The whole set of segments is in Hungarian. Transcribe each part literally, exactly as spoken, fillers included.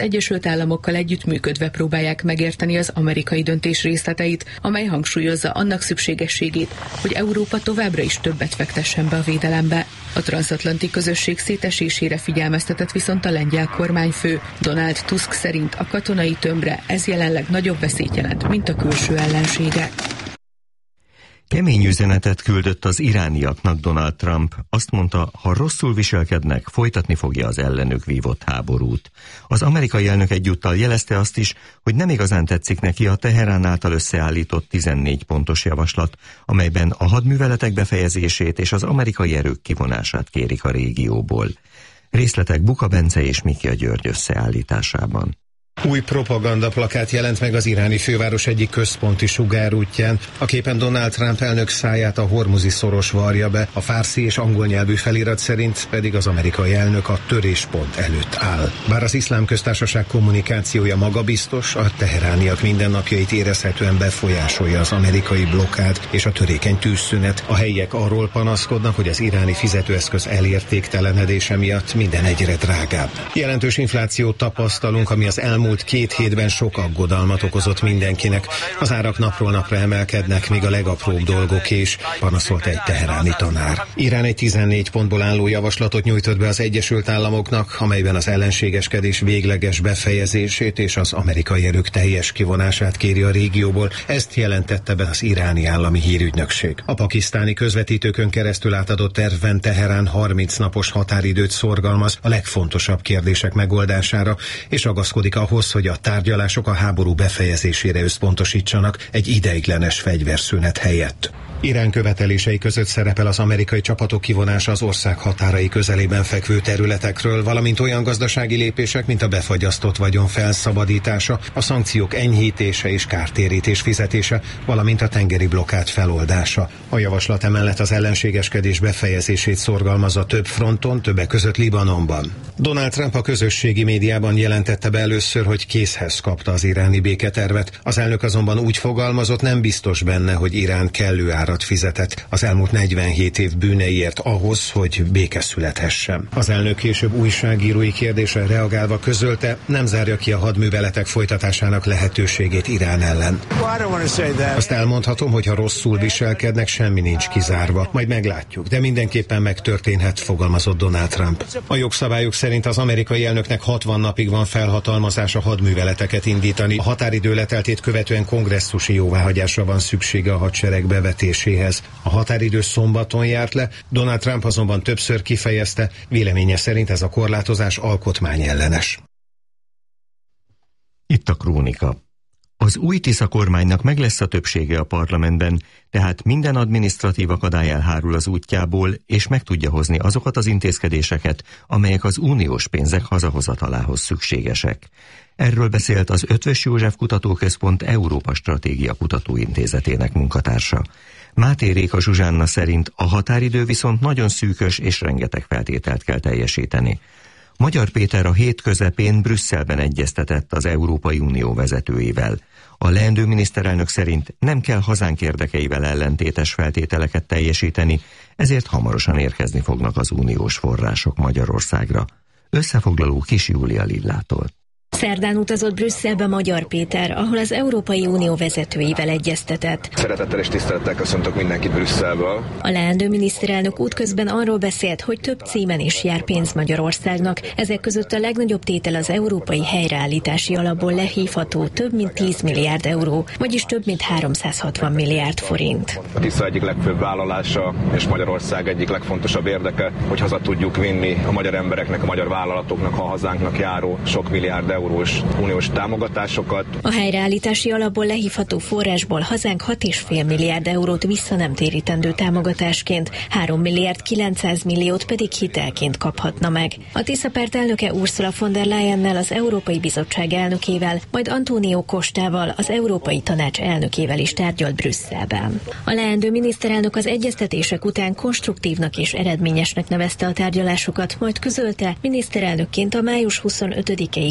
Egyesült Államokkal együttműködve próbálják megérteni az amerikai döntés részleteit, amely hangsúlyozza annak szükségességét, hogy Európa továbbra is többet fektessen be a védelembe. A transatlanti közösség szétesésére figyelmeztetett viszont a lengyel kormányfő. Donald Tusk szerint a katonai tömbre ez jelenleg nagyobb veszélyt jelent, mint a külső ellenségek. Kemény üzenetet küldött az irániaknak Donald Trump. Azt mondta, ha rosszul viselkednek, folytatni fogja az ellenük vívott háborút. Az amerikai elnök egyúttal jelezte azt is, hogy nem igazán tetszik neki a Teherán által összeállított tizennégy pontos javaslat, amelyben a hadműveletek befejezését és az amerikai erők kivonását kérik a régióból. Részletek Buka Bence és Mikia György összeállításában. Új propagandaplakát jelent meg az iráni főváros egyik központi sugárútján. A képen Donald Trump elnök száját a Hormuzi szoros varja be, a fárszi és angol nyelvű felirat szerint pedig az amerikai elnök a töréspont előtt áll. Bár az Iszlám Köztársaság kommunikációja magabiztos, a teherániak mindennapjait érezhetően befolyásolja az amerikai blokkád és a törékeny tűzszünet. A helyiek arról panaszkodnak, hogy az iráni fizetőeszköz elértéktelenedése miatt minden egyre drágább. Jelentős inflációt tapasztalunk, ami az elmúlt Elmúlt két hétben sok aggodalmat okozott mindenkinek. Az árak napról napra emelkednek, még a legapróbb dolgok is, panaszolt egy teheráni tanár. Irán egy tizennégy pontból álló javaslatot nyújtott be az Egyesült Államoknak, amelyben az ellenségeskedés végleges befejezését és az amerikai erők teljes kivonását kéri a régióból. Ezt jelentette be az iráni állami hírügynökség. A pakisztáni közvetítőkön keresztül átadott tervben Teherán harminc napos határidőt szorgalmaz a legfontosabb kérdések megoldására, és ragaszkodik ahhoz, hogy a tárgyalások a háború befejezésére összpontosítsanak egy ideiglenes fegyverszünet helyett. Irán követelései között szerepel az amerikai csapatok kivonása az ország határai közelében fekvő területekről, valamint olyan gazdasági lépések, mint a befagyasztott vagyon felszabadítása, a szankciók enyhítése és kártérítés fizetése, valamint a tengeri blokkád feloldása. A javaslat emellett az ellenségeskedés befejezését szorgalmazza több fronton, többek között Libanonban. Donald Trump a közösségi médiában jelentette be először, hogy készhez kapta az iráni béketervet. Az elnök azonban úgy fogalmazott, nem biztos benne, hogy Irán kellő árat fizetett az elmúlt negyvenhét év bűneiért ahhoz, hogy béke születhessen. Az elnök később újságírói kérdésre reagálva közölte, nem zárja ki a hadműveletek folytatásának lehetőségét Irán ellen. Azt elmondhatom, hogy ha rosszul viselkednek, semmi nincs kizárva. Majd meglátjuk, de mindenképpen megtörténhet, fogalmazott Donald Trump. A jogszabályok szerint az amerikai elnöknek hatvan napig van felhatalmazása hadműveleteket indítani. A határidő leteltét követően kongresszusi jóváhagyásra van szüksége a hadsereg bevetéséhez. A határidő szombaton járt le, Donald Trump azonban többször kifejezte, véleménye szerint ez a korlátozás alkotmányellenes. Itt a krónika. Az új Tisza kormánynak meg lesz a többsége a parlamentben, tehát minden adminisztratív akadály elhárul az útjából, és meg tudja hozni azokat az intézkedéseket, amelyek az uniós pénzek hazahozatalához szükségesek. Erről beszélt az Eötvös József Kutatóközpont Európa Stratégia Kutatóintézetének munkatársa. Máté Réka Zsuzsánna szerint a határidő viszont nagyon szűkös és rengeteg feltételt kell teljesíteni. Magyar Péter a hét közepén Brüsszelben egyeztetett az Európai Unió vezetőivel. A leendő miniszterelnök szerint nem kell hazánk érdekeivel ellentétes feltételeket teljesíteni, ezért hamarosan érkezni fognak az uniós források Magyarországra. Összefoglaló Kis Júlia Lillától. Szerdán utazott Brüsszelbe Magyar Péter, ahol az Európai Unió vezetőivel egyeztetett. Szeretettel és tisztelettel köszöntök mindenkit Brüsszelből. A leendő miniszterelnök útközben arról beszélt, hogy több címen is jár pénz Magyarországnak. Ezek között a legnagyobb tétel az Európai Helyreállítási Alapból lehívható több mint tíz milliárd euró, vagyis több mint háromszázhatvan milliárd forint. A Tisza egyik legfőbb vállalása és Magyarország egyik legfontosabb érdeke, hogy haza tudjuk vinni a magyar embereknek, a magyar vállalatoknak, a hazánknak járó sok milliárd euró uniós támogatásokat. A helyreállítási alapból lehívható forrásból hazánk hat egész öt milliárd eurót vissza nem térítendő támogatásként, három milliárd kilencszáz milliót pedig hitelként kaphatna meg. A Tisza párt elnöke Ursula von der Leyennel, az Európai Bizottság elnökével, majd Antónió Costával, az Európai Tanács elnökével is tárgyalt Brüsszelben. A leendő miniszterelnök az egyeztetések után konstruktívnak és eredményesnek nevezte a tárgyalásokat, majd közölte, miniszterelnökként a május huszonötödikei héten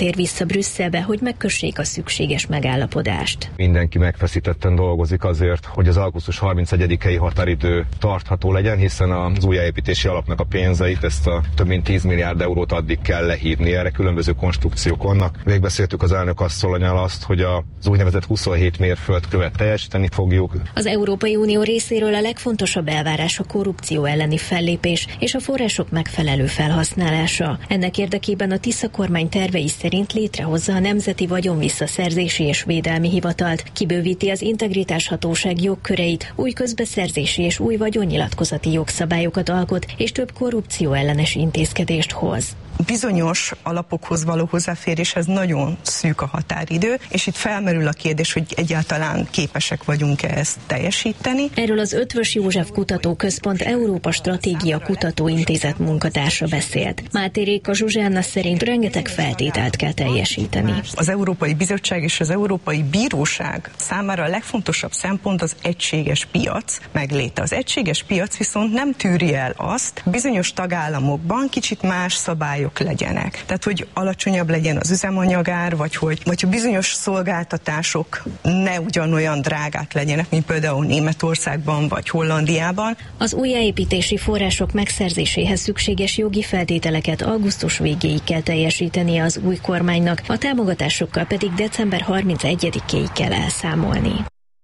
tér vissza Brüsszelbe, hogy megkössék a szükséges megállapodást. Mindenki megfeszítetten dolgozik azért, hogy az augusztus harmincegyedikei határidő tartható legyen, hiszen az újjáépítési alapnak a pénzeit, ezt a több mint tíz milliárd eurót addig kell lehívni. Erre különböző konstrukciók vannak. Megbeszéltük az elnök asszonnyal azt, hogy az úgynevezett huszonhét mérföldkövet teljesíteni fogjuk. Az Európai Unió részéről a legfontosabb elvárás a korrupció elleni fellépés és a források megfelelő felhasználása. Ennek érdekében a Tisza kormány tervei szerint létrehozza a Nemzeti Vagyonvisszaszerzési és Védelmi Hivatalt, kibővíti az integritáshatóság jogköreit, új közbeszerzési és új vagyonnyilatkozati jogszabályokat alkot és több korrupció ellenes intézkedést hoz. Bizonyos alapokhoz való hozzáféréshez nagyon szűk a határidő, és itt felmerül a kérdés, hogy egyáltalán képesek vagyunk-e ezt teljesíteni. Erről az Eötvös József Kutatóközpont Európa Stratégia Kutatóintézet munkatársa beszélt. Máté Réka Zsuzsánna szerint rengeteg feltételt kell teljesíteni. Az Európai Bizottság és az Európai Bíróság számára a legfontosabb szempont az egységes piac megléte. Az egységes piac viszont nem tűri el azt, bizonyos tagállamokban kicsit más szabályok legyenek. Tehát, hogy alacsonyabb legyen az üzemanyagár, vagy hogy, vagy hogy bizonyos szolgáltatások ne ugyanolyan drágák legyenek, mint például Németországban vagy Hollandiában. Az újjáépítési források megszerzéséhez szükséges jogi feltételeket augusztus végéig kell teljesítenie az új kormánynak, a támogatásokkal pedig december harmincegyedikéig kell elszámolni.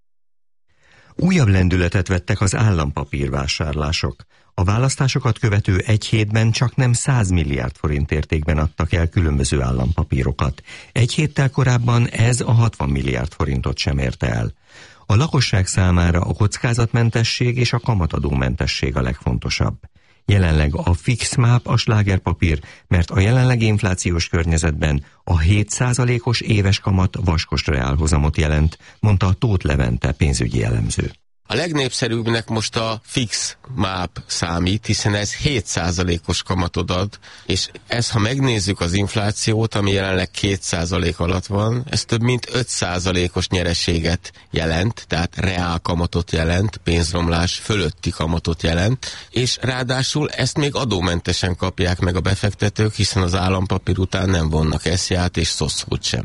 Újabb lendületet vettek az állampapírvásárlások. A választásokat követő egy hétben csak nem száz milliárd forint értékben adtak el különböző állampapírokat. Egy héttel korábban ez a hatvan milliárd forintot sem érte el. A lakosság számára a kockázatmentesség és a kamatadómentesség a legfontosabb. Jelenleg a fix máp a slágerpapír, mert a jelenlegi inflációs környezetben a hét százalékos éves kamat vaskos reálhozamot jelent, mondta a Tóth Levente pénzügyi elemző. A legnépszerűbbnek most a fix máp számít, hiszen ez hét százalékos kamatot ad, és ez, ha megnézzük az inflációt, ami jelenleg két százalék alatt van, ez több mint öt százalékos nyereséget jelent, tehát reál kamatot jelent, pénzromlás fölötti kamatot jelent, és ráadásul ezt még adómentesen kapják meg a befektetők, hiszen az állampapír után nem vonnak eszját és szoszót sem.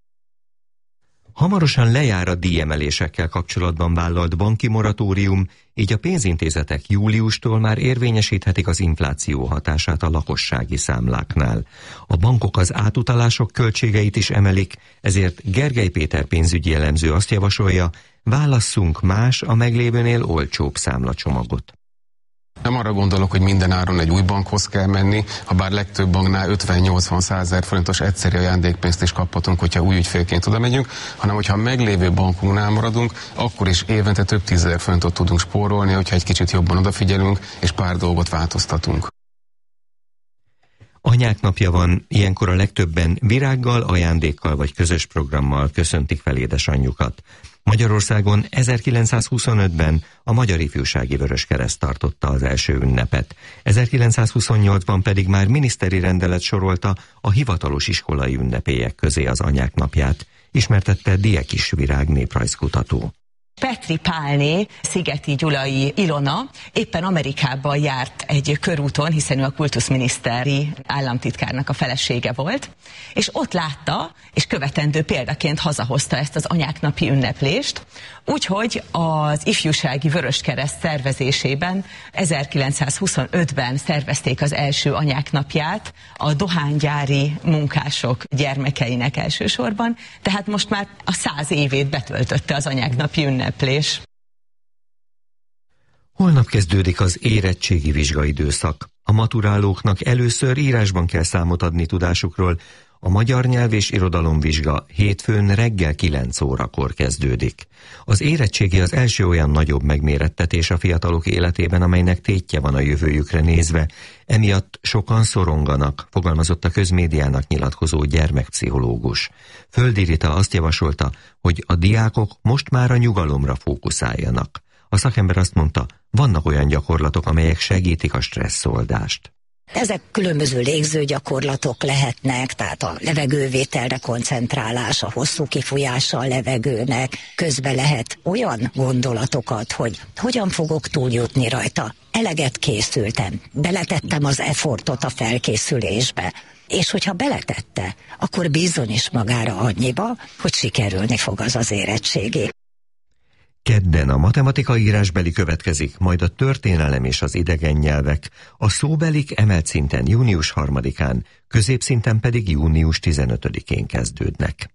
Hamarosan lejár a díjemelésekkel kapcsolatban vállalt banki moratórium, így a pénzintézetek júliustól már érvényesíthetik az infláció hatását a lakossági számláknál. A bankok az átutalások költségeit is emelik, ezért Gergely Péter pénzügyi elemző azt javasolja, válasszunk más, a meglévőnél olcsóbb számlacsomagot. Nem arra gondolok, hogy minden áron egy új bankhoz kell menni, ha bár legtöbb banknál ötven-nyolcvan-százezer forintos egyszeri ajándékpénzt is kaphatunk, hogyha új ügyfélként oda megyünk, hanem hogyha a meglévő bankunknál maradunk, akkor is évente több tízezer forintot tudunk spórolni, hogyha egy kicsit jobban odafigyelünk, és pár dolgot változtatunk. Anyák napja van, ilyenkor a legtöbben virággal, ajándékkal vagy közös programmal köszöntik fel édesanyjukat. Magyarországon ezerkilencszázhuszonötben a Magyar Ifjúsági Vöröskereszt tartotta az első ünnepet. ezerkilencszázhuszonnyolcban pedig már miniszteri rendelet sorolta a hivatalos iskolai ünnepélyek közé az anyák napját, ismertette Diekis Virág néprajzkutató. Petri Pálné, Szigeti Gyulai Ilona éppen Amerikában járt egy körúton, hiszen ő a kultuszminiszteri államtitkárnak a felesége volt, és ott látta, és követendő példaként hazahozta ezt az anyáknapi ünneplést, úgyhogy az Ifjúsági Vöröskereszt szervezésében ezerkilencszázhuszonötben szervezték az első anyáknapját a dohánygyári munkások gyermekeinek elsősorban, tehát most már a száz évét betöltötte az anyáknapi ünneplés. Holnap kezdődik az érettségi vizsgaidőszak. A maturálóknak először írásban kell számot adni tudásukról. A magyar nyelv és irodalomvizsga hétfőn reggel kilenc órakor kezdődik. Az érettségi az első olyan nagyobb megmérettetés a fiatalok életében, amelynek tétje van a jövőjükre nézve. Emiatt sokan szoronganak, fogalmazott a közmédiának nyilatkozó gyermekpszichológus. Földi Rita azt javasolta, hogy a diákok most már a nyugalomra fókuszáljanak. A szakember azt mondta, vannak olyan gyakorlatok, amelyek segítik a stresszoldást. Ezek különböző légzőgyakorlatok lehetnek, tehát a levegővételre koncentrálás, a hosszú kifújása a levegőnek, közben lehet olyan gondolatokat, hogy hogyan fogok túljutni rajta. Eleget készültem, beletettem az effortot a felkészülésbe. És hogyha beletette, akkor bízzon is magára annyiba, hogy sikerülni fog az az érettségi. Kedden a matematika írásbeli következik, majd a történelem és az idegen nyelvek, a szóbelik emelt szinten június harmadikán, középszinten pedig június tizenötödikén kezdődnek.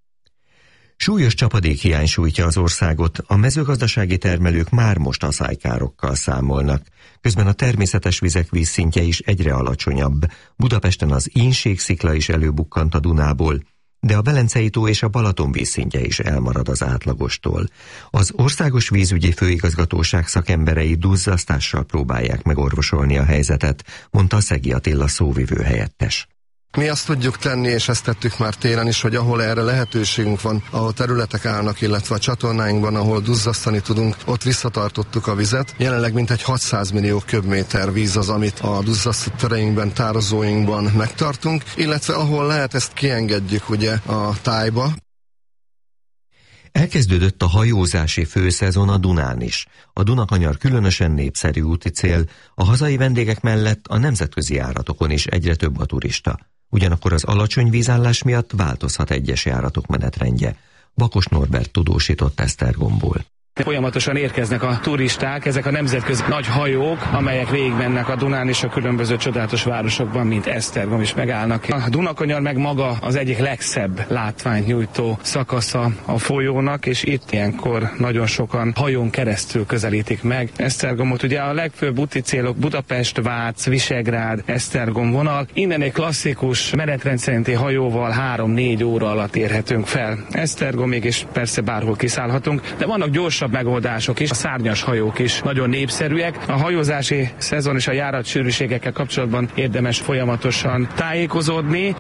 Súlyos csapadékhiány sújtja az országot, a mezőgazdasági termelők már most aszálykárokkal számolnak, közben a természetes vizek vízszintje is egyre alacsonyabb. Budapesten az Ínségszikla is előbukkant a Dunából, de a Velencei tó és a Balaton vízszintje is elmarad az átlagostól. Az Országos Vízügyi Főigazgatóság szakemberei duzzasztással próbálják megorvosolni a helyzetet, mondta Szegi Attila szóvivő helyettes. Mi azt tudjuk tenni, és ezt tettük már télen is, hogy ahol erre lehetőségünk van, ahol területek állnak, illetve a csatornáinkban, ahol duzzasztani tudunk, ott visszatartottuk a vizet. Jelenleg mintegy hatszáz millió köbméter víz az, amit a duzzasztó tereinkben, tározóinkban megtartunk, illetve ahol lehet, ezt kiengedjük ugye a tájba. Elkezdődött a hajózási főszezon a Dunán is. A Dunakanyar különösen népszerű úti cél, a hazai vendégek mellett a nemzetközi járatokon is egyre több a turista. Ugyanakkor az alacsony vízállás miatt változhat egyes járatok menetrendje. Bakos Norbert tudósított Esztergomból. Folyamatosan érkeznek a turisták, ezek a nemzetközi nagy hajók, amelyek végigmennek a Dunán és a különböző csodálatos városokban, mint Esztergom is megállnak. A Dunakanyar meg maga az egyik legszebb látványt nyújtó szakasza a folyónak, és itt ilyenkor nagyon sokan hajón keresztül közelítik meg Esztergomot. Ugye a legfőbb úti célok Budapest, Vác, Visegrád, Esztergom vonal. Innen egy klasszikus menetrend szerinti hajóval három-négy óra alatt érhetünk fel Esztergomig, és persze bárhol kiszállhatunk, de vannak gyors megoldások is, a szárnyas hajók is nagyon népszerűek. A hajózási szezon és a járat sűrűségekkel kapcsolatban érdemes folyamatosan tájékozódni.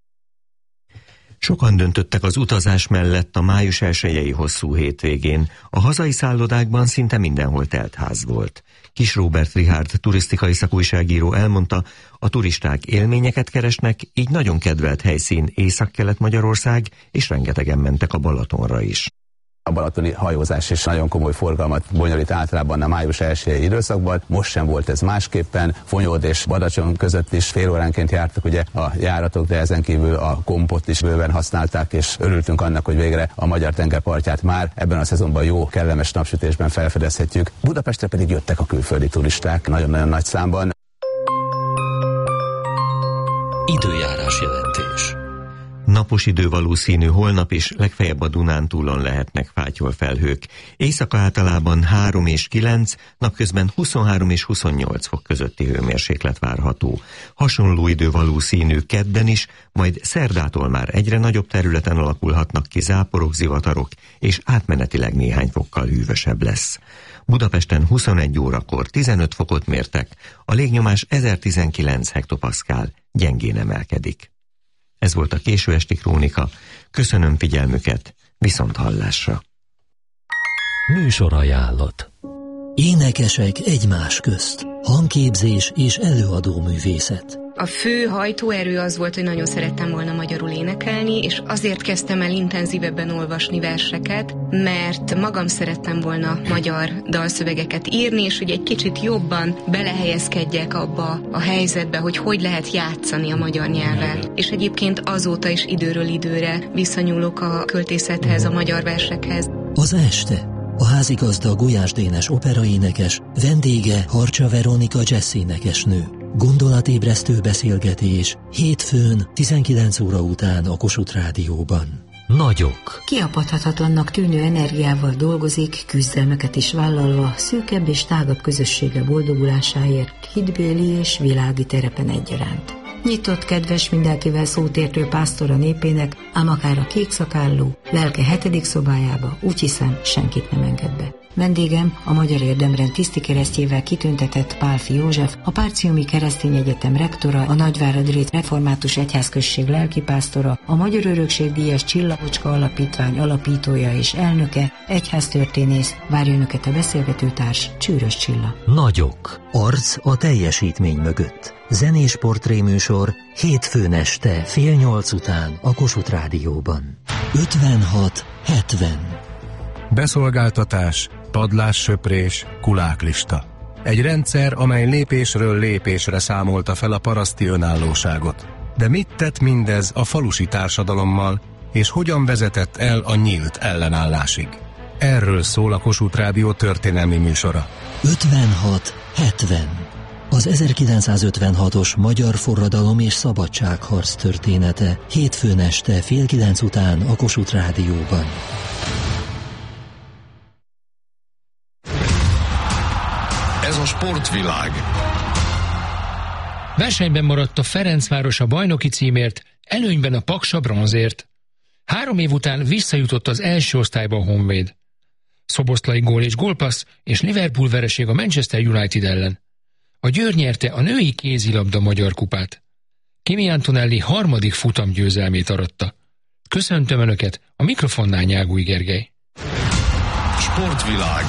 Sokan döntöttek az utazás mellett a május elsejei hosszú hétvégén. A hazai szállodákban szinte mindenhol telt ház volt. Kis Róbert Richárd turisztikai szakújságíró elmondta, a turisták élményeket keresnek, így nagyon kedvelt helyszín Észak-Kelet-Magyarország, és rengetegen mentek a Balatonra is. A balatoni hajózás is nagyon komoly forgalmat bonyolít általában a május elsejei időszakban. Most sem volt ez másképpen. Fonyód és Badacson között is fél óránként jártak ugye a járatok, de ezen kívül a kompot is bőven használták, és örültünk annak, hogy végre a magyar tengerpartját már ebben a szezonban jó, kellemes napsütésben felfedezhetjük. Budapestre pedig jöttek a külföldi turisták nagyon-nagyon nagy számban. Időjárás jelentés. Napos idő valószínű holnap is, legfeljebb a Dunántúlon lehetnek fátyolfelhők. Éjszaka általában három és kilenc, napközben huszonhárom és huszonnyolc fok közötti hőmérséklet várható. Hasonló idő valószínű kedden is, majd szerdától már egyre nagyobb területen alakulhatnak ki záporok, zivatarok, és átmenetileg néhány fokkal hűvösebb lesz. Budapesten huszonegy órakor tizenöt fokot mértek, a légnyomás ezertizenkilenc hektopaszkál, gyengén emelkedik. Ez volt a Késő esti krónika. Köszönöm figyelmüket, viszont hallásra. Műsorajánlat. Énekesek egymás közt. Hangképzés és előadó művészet. A fő hajtóerő az volt, hogy nagyon szerettem volna magyarul énekelni, és azért kezdtem el intenzívebben olvasni verseket, mert magam szerettem volna magyar dalszövegeket írni, és hogy egy kicsit jobban belehelyezkedjek abba a helyzetbe, hogy hogy lehet játszani a magyar nyelvvel. És egyébként azóta is időről időre visszanyúlok a költészethez, a magyar versekhez. Az este. A házigazda Gulyás Dénes operaénekes, vendége Harcsa Veronika jazzénekesnő. Gondolatébresztő beszélgetés hétfőn tizenkilenc óra után a Kossuth Rádióban. Nagyok. Kiapadhatatlannak tűnő energiával dolgozik, küzdelmeket is vállalva, szűkebb és tágabb közössége boldogulásáért, hitbéli és világi terepen egyaránt. Nyitott, kedves, mindenkivel szót értő pásztora népének, ám akár a kékszakálló, lelke hetedik szobájába, úgy hiszem, senkit nem enged be. Vendégem a Magyar Érdemrend tisztikeresztjével kitüntetett Pálffy József, a Párciumi Keresztény Egyetem rektora, a Nagyváradi Református Egyházközség lelkipásztora, a Magyar Örökség díjas Csillagocska Alapítvány alapítója és elnöke, egyháztörténész, várja önöket a beszélgetőtárs Csűrös Csilla. Nagyok. Arc a teljesítmény mögött. Zenés portréműsor hétfőn este fél nyolc után a Kossuth Rádióban. ötvenhat hetven. Beszolgáltatás, padlássöprés, kuláklista. Egy rendszer, amely lépésről lépésre számolta fel a paraszti önállóságot. De mit tett mindez a falusi társadalommal, és hogyan vezetett el a nyílt ellenállásig? Erről szól a Kossuth Rádió történelmi műsora. ötvenhat hetven. Az ezerkilencszázötvenhatos magyar forradalom és szabadságharc története hétfőn este fél kilenc után a Kossuth Rádióban. Ez a sportvilág. Versenyben maradt a Ferencváros a bajnoki címért, előnyben a Paks a bronzért. Három év után visszajutott az első osztályba a Honvéd. Szoboszlai gól és gólpassz és Liverpool vereség a Manchester United ellen. A Győr nyerte a női kézilabda magyar kupát. Kimi Antonelli harmadik futamgyőzelmét aratta. Köszöntöm Önöket, a mikrofonnál Nyágúj Gergely. Sportvilág.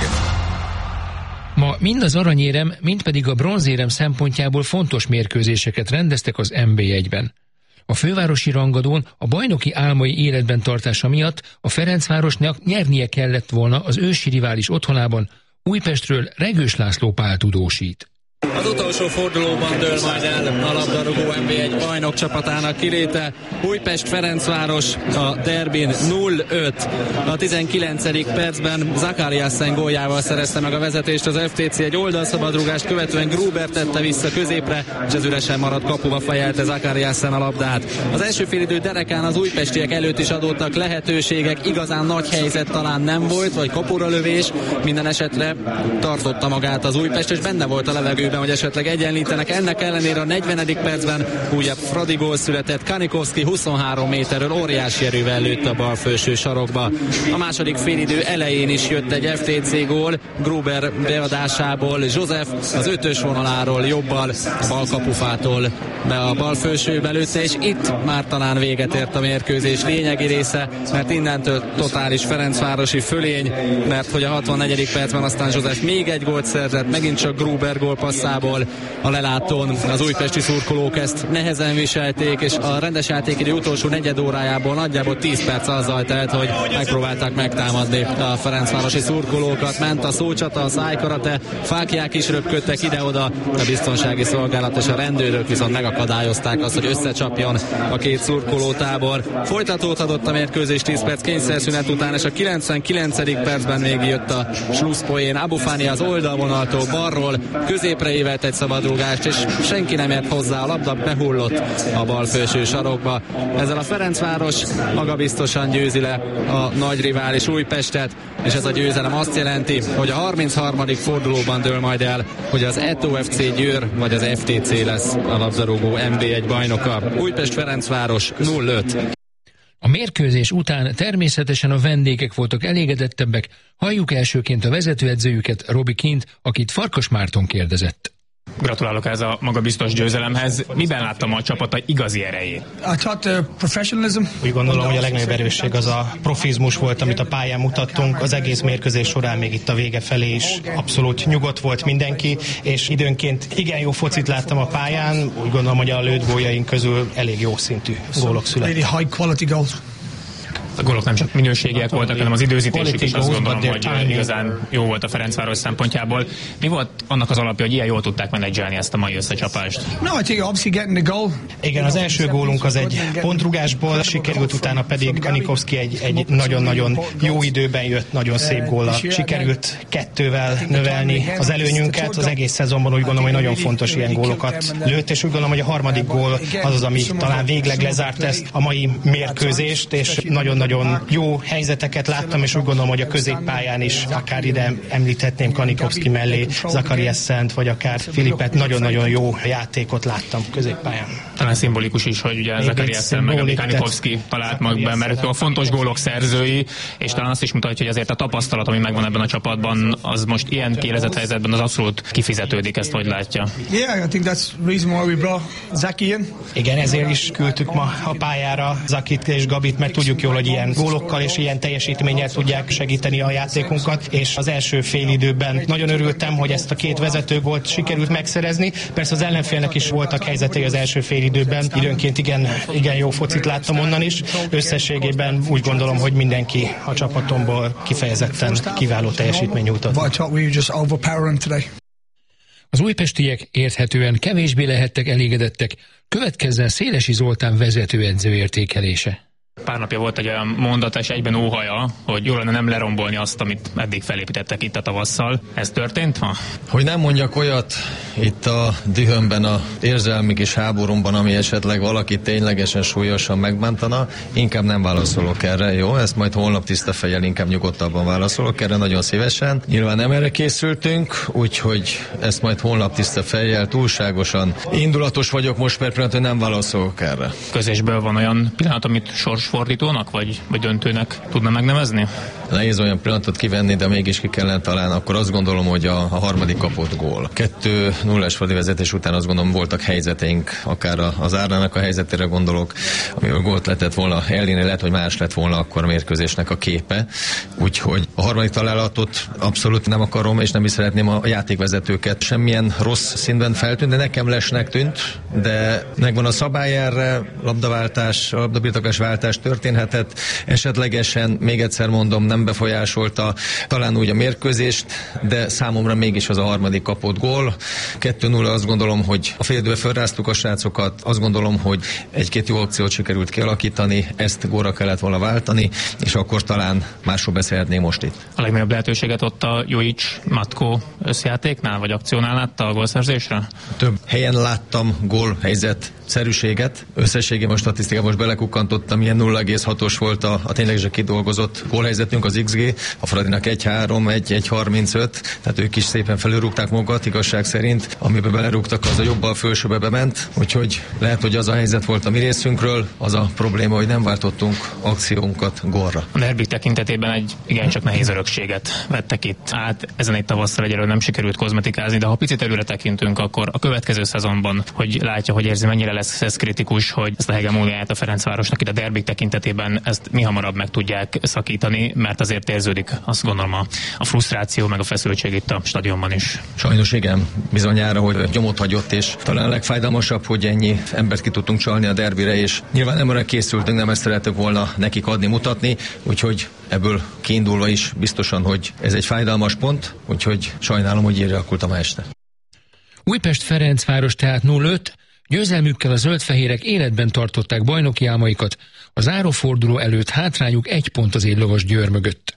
Ma mind az aranyérem, mind pedig a bronzérem szempontjából fontos mérkőzéseket rendeztek az en bé egyben. A fővárosi rangadón a bajnoki álmai életben tartása miatt a Ferencvárosnak nyernie kellett volna az ősi rivális otthonában, Újpestről Regős László Pál tudósít. Az utolsó fordulóban dől majd el a labdarúgó en bé egy bajnok csapatának kiléte. Újpest-Ferencváros a derbin nulla öt. A tizenkilencedik percben Zakariassen góljával szerezte meg a vezetést az ef té cé, egy oldalszabadrúgást követően Gruber tette vissza középre, és az üresen maradt kapuba fejelte Zakariassen a labdát. Az első félidő derekán az újpestiek előtt is adódtak lehetőségek, igazán nagy helyzet talán nem volt, vagy kapura lövés, minden esetre tartotta magát az Újpest, és benne volt a levegőben, hogy esetleg egyenlítenek. Ennek ellenére a negyvenedik percben újabb Fradi gól született. Kanikowski huszonhárom méterről óriási erővel lőtt a bal felső sarokba. A második félidő elején is jött egy ef té cé gól, Gruber beadásából József az ötös vonaláról jobbal, a bal kapufától be a bal felsőbe lőtte, és itt már talán véget ért a mérkőzés lényegi része, mert innentől totális ferencvárosi fölény, mert hogy a hatvannegyedik percben aztán József még egy gólt szerzett, megint csak Gruber gólpasszából a lelátón az újpesti szurkolók ezt nehezen viselték, és a rendes játékidő utolsó negyed órájából nagyjából tíz perc azzal telt, hogy megpróbálták megtámadni a ferencvárosi szurkolókat. Ment a szócsata, a szájkarate, fáklyák is röpködtek ide-oda, a biztonsági szolgálat és a rendőrök viszont megakadályozták azt, hogy összecsapjon a két szurkolótábor. Folytatódhatott a mérkőzés tíz perc kényszerszünet után, és a kilencvenkilencedik percben még jött a slusszpoén. Abufáni az oldalvonaltól balról középre évelt egy szabadrúgást, és senki nem ért hozzá, a labda behullott a bal felső sarokba. Ezzel a Ferencváros magabiztosan győzi le a nagy rivális Újpestet, és ez a győzelem azt jelenti, hogy a harmincharmadik fordulóban dől majd el, hogy az é té o ef cé Győr vagy az ef té cé lesz a labdarúgó en bé egy bajnoka. Újpest-Ferencváros nulla öt. A mérkőzés után természetesen a vendégek voltak elégedettebbek, halljuk elsőként a vezetőedzőjüket, Robi Kint, akit Farkas Márton kérdezett. Gratulálok ez a magabiztos győzelemhez. Miben láttam a csapata igazi erejét? Úgy gondolom, hogy a legnagyobb erősség az a profizmus volt, amit a pályán mutattunk. Az egész mérkőzés során még itt a vége felé is abszolút nyugodt volt mindenki, és időnként igen jó focit láttam a pályán. Úgy gondolom, hogy a lőtt góljaink közül elég jó szintű gólok születtek. A gólok nem csak minőségiek voltak, hanem az időzítésük is, azt gondolom, hogy igazán jó volt a Ferencváros szempontjából. Mi volt annak az alapja, hogy ilyen jól tudták menedzselni ezt a mai összecsapást? Igen, az első gólunk az egy pontrugásból sikerült, utána pedig Kanikowski egy, egy nagyon-nagyon jó időben jött, nagyon szép góllal. Sikerült kettővel növelni az előnyünket. Az egész szezonban úgy gondolom, hogy nagyon fontos ilyen gólokat lőtt, és úgy gondolom, hogy a harmadik gól az az, ami talán végleg lezárt ezt a mai mérkőzést, és nagyon nagyon jó helyzeteket láttam, és úgy gondolom, hogy a középpályán is akár ide említhetném Kanikowski mellé Zakariassent, vagy akár Filipet, nagyon-nagyon jó játékot láttam középpályán. Talán szimbolikus is, hogy ugye Zakariassen meg a Kanikowski talált meg be, mert a fontos gólok szerzői, és talán azt is mutatja, hogy azért a tapasztalat, ami megvan ebben a csapatban, az most ilyen kérezett helyzetben az abszolút kifizetődik, ezt hogy látja? Yeah, I think that's the reason why we brought Zaki in. Igen, ezért is küldtük ma a pályára Zakit és Gabit, mert tudjuk jól, hogy ilyen gólokkal és ilyen teljesítménnyel tudják segíteni a játékunkat, és az első fél időben nagyon örültem, hogy ezt a két vezetőgólt sikerült megszerezni. Persze az ellenfélnek is voltak helyzetei az első fél időben, időnként igen, igen jó focit láttam onnan is. Összességében úgy gondolom, hogy mindenki a csapatomból kifejezetten kiváló teljesítmény nyújtott. A Az újpestiek érthetően kevésbé lehettek elégedettek, következzen Szélesi Zoltán vezetőedző értékelése. Pár napja volt egy olyan mondata és egyben óhaja, hogy jól lenne nem lerombolni azt, amit eddig felépítettek itt a tavasszal. Ez történt ma? Hogy nem mondjak olyat itt a dühömben, a érzelmi kis háborúmban, ami esetleg valaki ténylegesen súlyosan megbántana, inkább nem válaszolok erre, jó? Ezt majd holnap tiszta fejjel inkább nyugodtabban válaszolok erre nagyon szívesen. Nyilván nem erre készültünk, úgyhogy ezt majd holnap tiszta fejjel, túlságosan indulatos vagyok most, mert például nem válaszolok erre. Közésből van olyan pillanat, amit sorsfordítónak vagy, vagy döntőnek tudna megnevezni? Nehéz olyan pillanatot kivenni, de mégis ki kellene talán, akkor azt gondolom, hogy a, a harmadik kapott gól. kettő nullás földi vezetés után azt gondolom voltak helyzeteink, akár az Árnának a helyzetére gondolok, amivel gólt lehetett volna elérni, lehet, hogy más lett volna akkor a mérkőzésnek a képe. Úgyhogy a harmadik találatot abszolút nem akarom, és nem is szeretném a játékvezetőket semmilyen rossz színben feltűnt, de nekem lesnek tűnt, de megvan a szabály erre, labdaváltás, labdabirtoklás váltás történhetett, esetlegesen, még egyszer mondom, nem befolyásolta talán úgy a mérkőzést, de számomra mégis az a harmadik kapott gól. kettő nulla azt gondolom, hogy a fél időben felráztuk a srácokat, azt gondolom, hogy egy-két jó akciót sikerült kialakítani, ezt gólra kellett volna váltani, és akkor talán másról beszélhetnénk most itt. A legnagyobb lehetőséget ott a Jojic Matko összjátéknál, vagy akciónál látta a gólszerzésre? Több helyen láttam gólhelyzet szerűséget. Összességében a statisztikában most belekukkantottam, ilyen nulla egész hatos volt a, a ténylegesen kidolgozott gólhelyzetünk, az iksz gé, a Fradinak egy három, egy harmincöt, tehát ők is szépen felülrúgták magukat, igazság szerint, amiben belerúgtak, az a jobbal felsőbe bement, úgyhogy lehet, hogy az a helyzet volt a mi részünkről, az a probléma, hogy nem váltottunk akciónkat gólra. A derbik tekintetében egy igencsak nehéz örökséget vettek itt át, ezen egy tavasszal egyelőre nem sikerült kozmetikázni, de ha picit előre tekintünk, akkor a következő szezonban, hogy látja, hogy érzi, mennyire lesz ez kritikus, hogy ezt a hegemóniát a Ferencvárosnak itt a derbik tekintetében ezt mi hamarabb meg tudják szakítani, mert azért érződik, azt gondolom, a, a frusztráció meg a feszültség itt a stadionban is. Sajnos igen, bizonyára, hogy nyomot hagyott, és talán a legfájdalmasabb, hogy ennyi embert ki tudtunk csalni a derbire, és nyilván nem arra készültünk, nem ezt szeretek volna nekik adni, mutatni, úgyhogy ebből kiindulva is biztosan, hogy ez egy fájdalmas pont, úgyhogy sajnálom, hogy így alakult ma este. Újpest-Ferencváros tehát nulla öt, győzelmükkel a zöldfehérek életben tartották bajnoki álmaikat, a záróforduló előtt hátrányuk egy pont az Éllovas Győr mögött.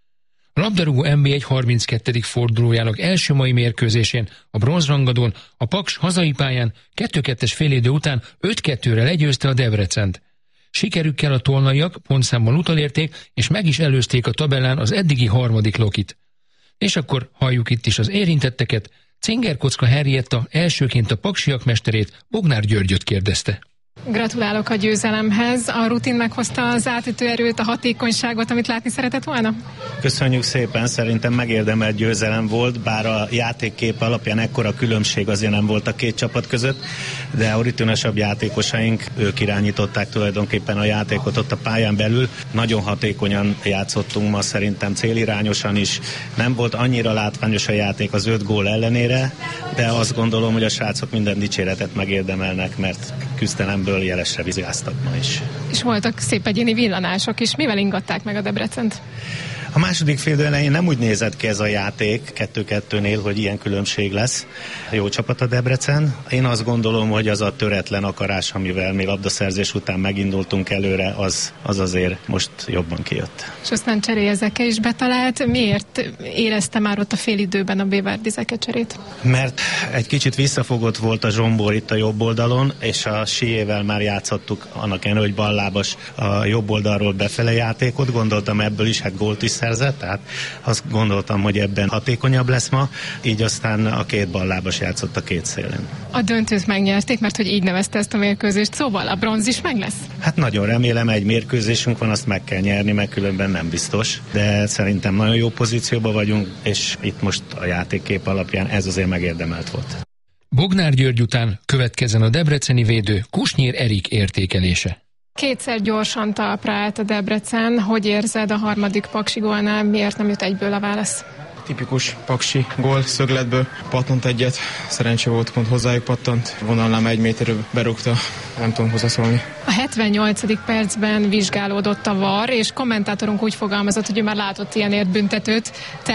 A labdarúgó en bé egy harminckettedik fordulójának első mai mérkőzésén a bronzrangadón a Paks hazai pályán kettő kettes félidő után öt kettőre legyőzte a Debrecent. Sikerükkel a tolnaiak pontszámban utolérték, és meg is előzték a tabellán az eddigi harmadik lokit. És akkor halljuk itt is az érintetteket. Cingerkocka Henrietta elsőként a paksiak mesterét, Bognár Györgyöt kérdezte. Gratulálok a győzelemhez. A rutin meghozta az átütő erőt, a hatékonyságot, amit látni szeretett volna? Köszönjük szépen, szerintem megérdemelt győzelem volt, bár a játékkép alapján ekkora különbség azért nem volt a két csapat között, de a rutinosabb játékosaink, ők irányították tulajdonképpen a játékot ott a pályán belül. Nagyon hatékonyan játszottunk ma, szerintem célirányosan is. Nem volt annyira látványos a játék az öt gól ellenére, de azt gondolom, hogy a srácok minden dicséretet megérdemelnek, mert küzdelemből jelesre vizsgáztak ma is. És voltak szép egyéni villanások is. Mivel ingatták meg a Debrecent? A második fél elején nem úgy nézett ki ez a játék kettő kettőnél, hogy ilyen különbség lesz. Jó csapat a Debrecen. Én azt gondolom, hogy az a töretlen akarás, amivel mi labdaszerzés után megindultunk előre, az, az azért most jobban kijött. És aztán Cserélyezeke is betalált. Miért érezte már ott a félidőben a Bévárdi Zeke cserét? Mert egy kicsit visszafogott volt a Zsombor itt a jobb oldalon, és a Siével már játszottuk annak ellenére, hogy ballábas a jobb oldalról befele játékot. Gondoltam ebből is, hát gólt is szerzett, tehát azt gondoltam, hogy ebben hatékonyabb lesz ma, így aztán a két ballábas játszott a két szélén. A döntőt megnyerték, mert hogy így nevezte ezt a mérkőzést, szóval a bronz is meg lesz? Hát nagyon remélem, egy mérkőzésünk van, azt meg kell nyerni, mert különben nem biztos, de szerintem nagyon jó pozícióban vagyunk, és itt most a játékkép alapján ez azért megérdemelt volt. Bognár György után következzen a debreceni védő Kusnyír Erik értékelése. Kétszer gyorsan talpra állt a Debrecen. Hogy érzed a harmadik paksi gólnál? Miért nem jut egyből a válasz? Tipikus paksi gól, szögletből pattant egyet. Szerencsé volt, pont hozzájuk pattant. Vonalnám egy méterről berúgta. Nem tudom hozzászólni. A hetvennyolcadik percben vizsgálódott a vé á er, és kommentátorunk úgy fogalmazott, hogy ő már látott ilyenért büntetőt. Te?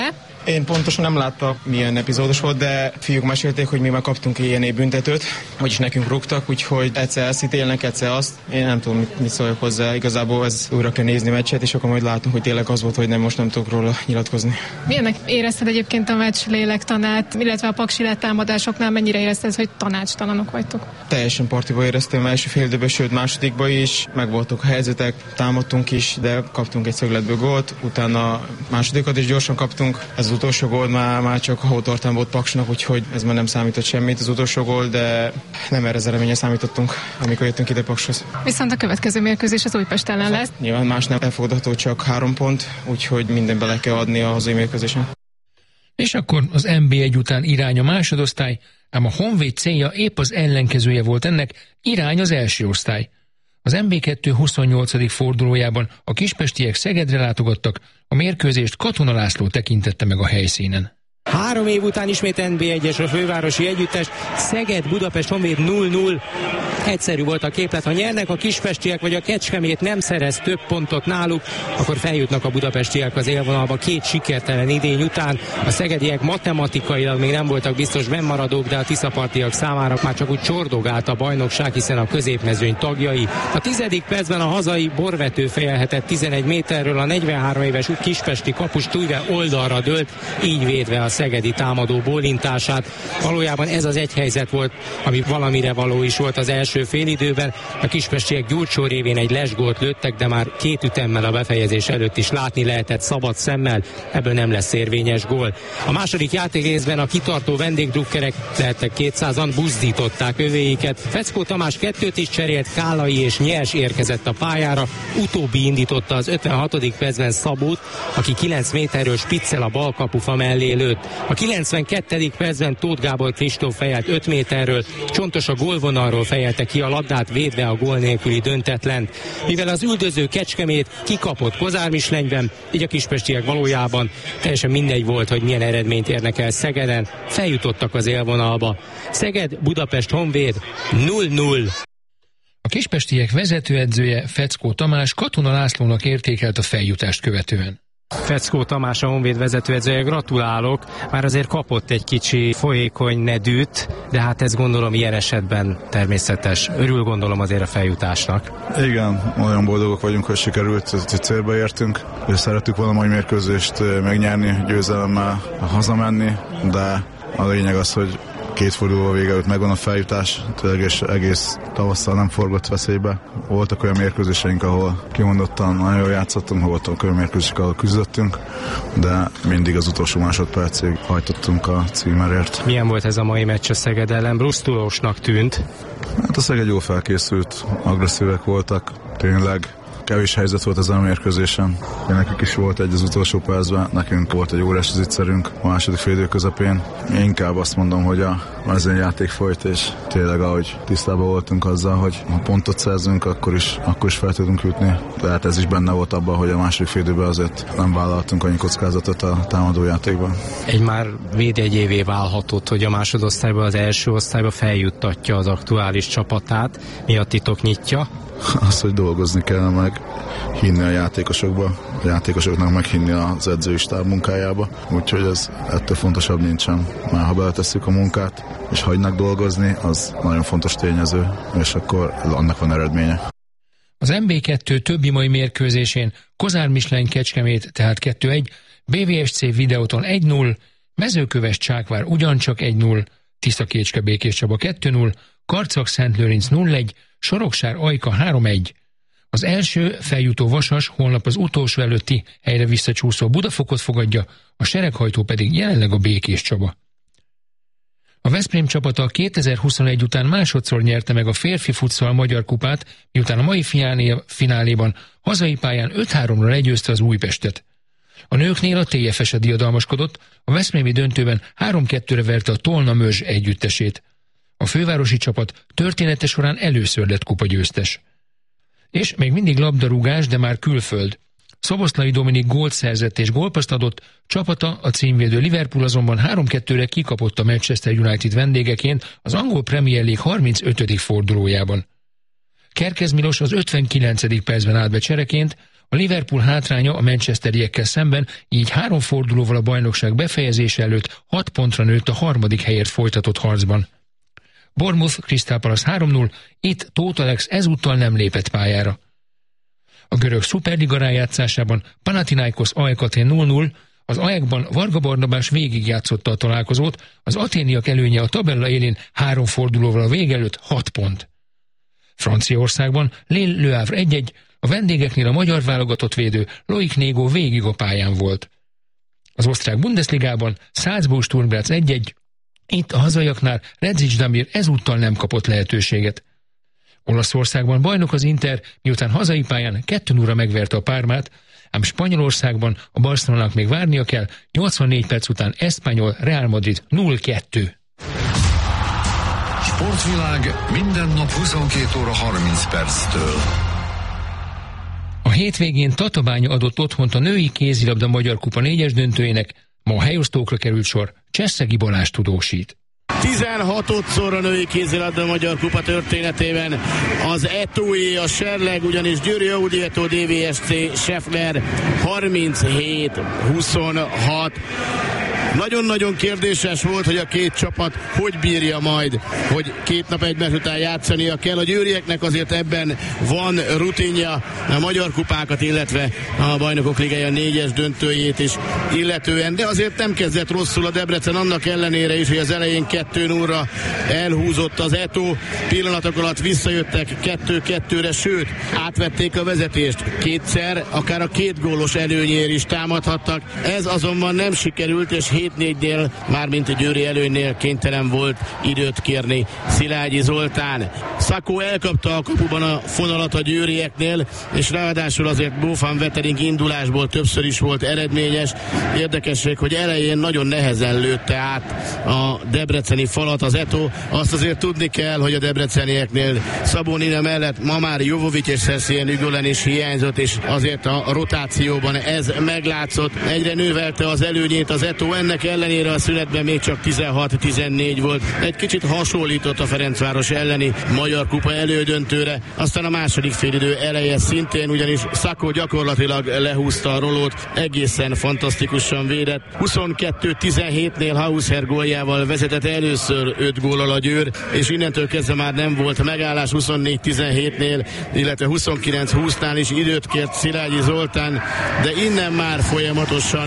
Én pontosan nem láttam, milyen epizódos volt, de fiúk mesélték, hogy mi már kaptunk ilyen büntetőt, vagyis nekünk rúgtak, úgyhogy egyszer ezt ítélnek, egyszer azt. Én nem tudom, mit, mit szóljak hozzá. Igazából ez újra kell nézni meccset, és akkor majd látom, hogy tényleg az volt, hogy nem, most nem tudok róla nyilatkozni. Milyennek érezted egyébként a meccs lélektanát, illetve a paksi letámadásoknál mennyire érezted, hogy tanácstalanok vagytok? Teljesen partiba éreztem első fél időben, sőt másodikban is, meg voltak a helyzetek, támadtunk is, de kaptunk egy szögletből gólt, utána másodikat is gyorsan kaptunk. Ez az utolsó gól már, már csak hótortán volt Paksnak, úgyhogy ez már nem számított semmit az utolsó gól, de nem erre az eredményre számítottunk, amikor jöttünk ide Pakshoz. Viszont a következő mérkőzés az Újpest ellen lesz. Nyilván más nem elfogadható, csak három pont, úgyhogy minden bele kell adni a hazai mérkőzésen. És akkor az en bé egy után irány a másodosztály, ám a Honvéd célja épp az ellenkezője volt ennek, irány az első osztály. Az en bé kettő huszonnyolcadik fordulójában a kispestiek Szegedre látogattak, a mérkőzést Katona László tekintette meg a helyszínen. Három év után ismét en bé egyes a fővárosi együttes, Szeged, Budapest, Honvéd null null. Egyszerű volt a képlet, ha nyernek a kispestiek vagy a Kecskemét nem szerez több pontot náluk, akkor feljutnak a budapestiek az élvonalba két sikertelen idény után. A szegediek matematikailag még nem voltak biztos bennmaradók, de a tiszapartiak számára már csak úgy csordogált a bajnokság, hiszen a középmezőny tagjai. A tizedik percben a hazai borvető fejelhetett tizenegy méterről, a negyvenhárom éves kispesti kapus Tújve oldalra dőlt, így védve a szegedi támadó bólintását. Valójában ez az egy helyzet volt, ami valamire való is volt az első félidőben. A kispestiek Gyurcsó révén egy lesgólt lőttek, de már két ütemmel a befejezés előtt is látni lehetett szabad szemmel, ebből nem lesz érvényes gól. A második játékrészben a kitartó vendégdrukkerek, lehettek kétszázan, buzdították övéiket. Feckó Tamás kettőt is cserélt, Kálai és Nyers érkezett a pályára, utóbbi indította az ötvenhatodik percben Szabót, aki kilenc méterről spiccel a bal kapufa mellé lőtt. A kilencvenkettedik percben Tóth Gábor Kristóf fejelt öt méterről, Csontos a gólvonalról fejelte ki a labdát, védve a gól nélküli döntetlent. Mivel az üldöző Kecskemét kikapott Kozár Mislenyben, így a kispestiek valójában teljesen mindegy volt, hogy milyen eredményt érnek el Szegeden, feljutottak az élvonalba. Szeged, Budapest, Honvéd null null. A kispestiek vezetőedzője, Feckó Tamás, Katona Lászlónak értékelt a feljutást követően. Feckó Tamás, a Honvéd vezetőedzője, gratulálok, már azért kapott egy kicsi folyékony nedűt, de hát ez gondolom ilyen esetben természetes. Örül gondolom azért a feljutásnak. Igen, olyan boldogok vagyunk, hogy sikerült, hogy célba értünk, és szerettük volna mai mérkőzést megnyerni, győzelemmel hazamenni, de a lényeg az, hogy két forduló vége előtt megvan a feljutás, egész, egész tavasszal nem forgott veszélybe. Voltak olyan mérkőzéseink, ahol kimondottan nagyon jól játszottunk, voltak olyan mérkőzések, ahol küzdöttünk, de mindig az utolsó másodpercig hajtottunk a címerért. Milyen volt ez a mai meccs a Szeged ellen? Brusztulósnak tűnt. Hát a Szeged jól felkészült, agresszívek voltak, tényleg. Kevés helyzet volt ezen a mérkőzésen. Nekik is volt egy az utolsó percben, nekünk volt egy órás zicserünk a második félidő közepén. Én inkább azt mondom, hogy a mezőnyjáték folyt, és tényleg ahogy tisztában voltunk azzal, hogy ha pontot szerzünk, akkor is, akkor is fel tudunk jutni. Tehát ez is benne volt abban, hogy a második félidőben azért nem vállaltunk annyi kockázatot a támadójátékban. Egy már védjegyévé válhatott, hogy a másodosztályban az első osztályba feljuttatja az aktuális csapatát. Mi a titok nyitja? Az, hogy dolgozni kell meg, hinni a játékosokba, a játékosoknak meghinni az edzői stáb munkájába, úgyhogy ez ettől fontosabb nincsen. Már ha beletesszük a munkát, és hagynak dolgozni, az nagyon fontos tényező, és akkor annak van eredménye. Az en bé kettő többi mai mérkőzésén Kozár Misleny Kecskemét, tehát kettő egy, bé vé es cé Videóton egy null, Mezőköves Csákvár ugyancsak egy null, Tiszakécske Békés Csaba kettő null, Karcag Szentlőrinc nulla egy, Soroksár Ajka három egy. Az első feljutó Vasas holnap az utolsó előtti helyre visszacsúszó Budafokot fogadja, a sereghajtó pedig jelenleg a Békés Csaba. A Veszprém csapata kétezer-huszonegy után másodszor nyerte meg a férfi futszal magyar kupát, miután a mai fináléban hazai pályán öt háromra legyőzte az Újpestet. A nőknél a té ef es diadalmaskodott, a veszprémi döntőben három kettőre verte a Tolna Mörzs együttesét. A fővárosi csapat története során először lett kupagyőztes. És még mindig labdarúgás, de már külföld. Szoboszlai Dominik gólt szerzett és gólpaszt adott, csapata, a címvédő Liverpool azonban három kettőre kikapott a Manchester United vendégeként az angol Premier League harmincötödik fordulójában. Kerkez Milos az ötvenkilencedik percben állt be csereként, A Liverpool hátránya a manchesteriekkel szemben így három fordulóval a bajnokság befejezése előtt hat pontra nőtt a harmadik helyért folytatott harcban. Bournemouth Crystal Palace három null, itt Tóth Alex ezúttal nem lépett pályára. A görög szuperliga rájátszásában Panathinaikos á é ká té nulla null, az á é ká-ban Varga Barnabás végigjátszotta a találkozót, az aténiak előnye a tabella élén három fordulóval a vége előtt hat pont. Franciaországban Lille Le Havre egy egy, a vendégeknél a magyar válogatott védő Loic Négó végig a pályán volt. Az osztrák Bundesligában Salzburg Sturm Graz egy egy, itt a hazaiaknál Redzic Damir ezúttal nem kapott lehetőséget. Olaszországban bajnok az Inter, miután hazai pályán kettő nullra megverte a Parmát, ám Spanyolországban a Barcelonának még várnia kell, nyolcvannégy perc után Espanyol Real Madrid nulla kettő. Sportvilág minden nap huszonkét óra harminc perctől. A hétvégén Tatabánya adott otthont a női kézilabda Magyar Kupa négyes döntőjének, ma a helyosztókra került sor, Csesszegi Balázs tudósít. tizenhatodszor a női kézilabda Magyar Kupa történetében az Etóé, a Serleg, ugyanis Győri Audi Eto dé vé es cé Scheffler harminchét huszonhat. Nagyon-nagyon kérdéses volt, hogy a két csapat hogy bírja majd, hogy két nap egymás után játszania kell. A győrieknek azért ebben van rutinja, a magyar kupákat, illetve a Bajnokok Ligája négyes döntőjét is illetően, de azért nem kezdett rosszul a Debrecen, annak ellenére is, hogy az elején kettő nullra elhúzott az Eto, pillanatok alatt visszajöttek kettő kettőre, sőt, átvették a vezetést. Kétszer, akár a két gólos előnyér is támadhattak. Ez azonban nem sikerült, és hét négynél, mármint a győri előnynél kénytelen volt időt kérni Szilágyi Zoltán. Szakó elkapta a kapuban a fonalat a győrieknél, és ráadásul azért Bófan Vetering indulásból többször is volt eredményes. Érdekesség, hogy elején nagyon nehezen lőtte át a debreceni falat az Eto. Azt azért tudni kell, hogy a debrecenieknél Szabó Nina mellett ma már Jovovic és Szerszien Ügölen is hiányzott, és azért a rotációban ez meglátszott. Egyre növelte az előnyét az Eto, ennek ellenére a szünetben még csak tizenhat tizennégy volt. Egy kicsit hasonlított a Ferencváros elleni Magyar Kupa elődöntőre. Aztán a második félidő eleje szintén, ugyanis Szakó gyakorlatilag lehúzta a rolót, egészen fantasztikusan védett. huszonkettő tizenhétnél Hausher góljával vezetett először öt góllal a Győr, és innentől kezdve már nem volt megállás. Huszonnégy tizenhétnél, illetve huszonkilenc húsznál is időt kért Szilágyi Zoltán, de innen már folyamatosan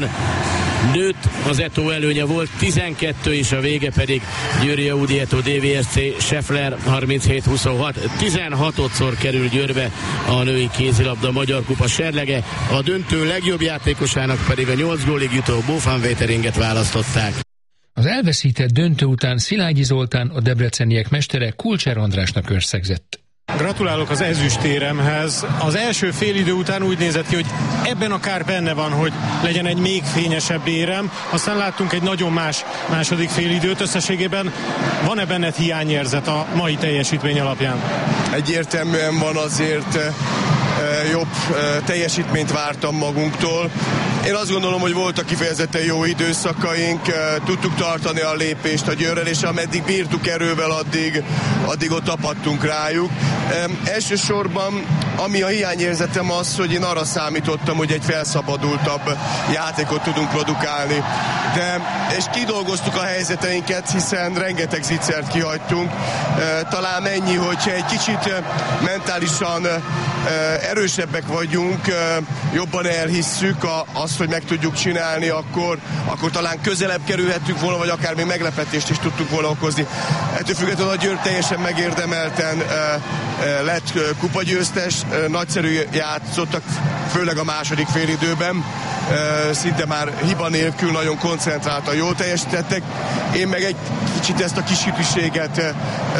nőtt az Eto előnye, volt tizenkettő, és a vége pedig Győri Audi Eto dé vé es cé Scheffler harminchét huszonhat. tizenhatodszor kerül Győrbe a női kézilabda Magyar Kupa serlege, a döntő legjobb játékosának pedig a nyolc gólig jutó Bófan Veteringet választották. Az elveszített döntő után Szilágyi Zoltán, a debreceniek mestere, Kulcsár Andrásnak összegzett. Gratulálok az ezüstéremhez. Az első félidő után úgy nézett ki, hogy ebben akár benne van, hogy legyen egy még fényesebb érem. Aztán láttunk egy nagyon más második félidőt. Összességében van-e benned hiányérzet a mai teljesítmény alapján? Egyértelműen van, azért jobb teljesítményt vártam magunktól. Én azt gondolom, hogy voltak kifejezetten jó időszakaink, tudtuk tartani a lépést a Győrrel, és ameddig bírtuk erővel, addig, addig ott tapadtunk rájuk. Elsősorban, ami a hiányérzetem az, hogy én arra számítottam, hogy egy felszabadultabb játékot tudunk produkálni. De, és kidolgoztuk a helyzeteinket, hiszen rengeteg zicsert kihagytunk. Talán ennyi, hogyha egy kicsit mentálisan erősebbek vagyunk, jobban elhisszük azt, hogy meg tudjuk csinálni, akkor, akkor talán közelebb kerülhettünk volna, vagy akár még meglepetést is tudtuk volna okozni. Ettől függetlenül a Győr teljesen megérdemelten lett kupagyőztes, nagyszerű játszottak, főleg a második félidőben, szinte már hiba nélkül, nagyon koncentráltan jól teljesítettek. Én meg egy kicsit ezt a kisütiséget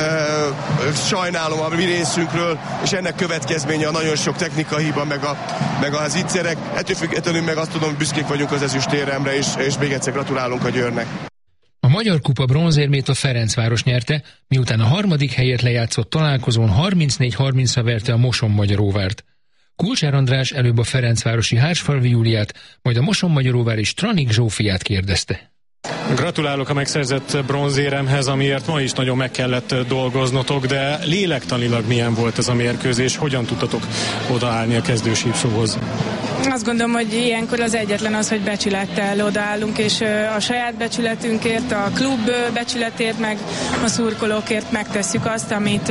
sajnálom a mi részünkről, és ennek következménye a nagyon sok technikai hiba, meg a, meg a zicserek. Ettől függetlenül meg azt tudom, hogy büszkék vagyunk az ezüstéremre, és, és még egyszer gratulálunk a Győrnek. A Magyar Kupa bronzérmét a Ferencváros nyerte, miután a harmadik helyet lejátszott találkozón harmincnégy harmincra verte a Moson-Magyaróvárt. Kulcsár András előbb a ferencvárosi Hársfalvi Júliát, majd a Moson-Magyaróvári Stranik Zsófiát kérdezte. Gratulálok a megszerzett bronzéremhez, amiért ma is nagyon meg kellett dolgoznotok, de lélektanilag milyen volt ez a mérkőzés? Hogyan tudtatok odaállni a kezdősípsóhoz? Azt gondolom, hogy ilyenkor az egyetlen az, hogy becsülettel odaállunk, és a saját becsületünkért, a klub becsületért, meg a szurkolókért megtesszük azt, amit,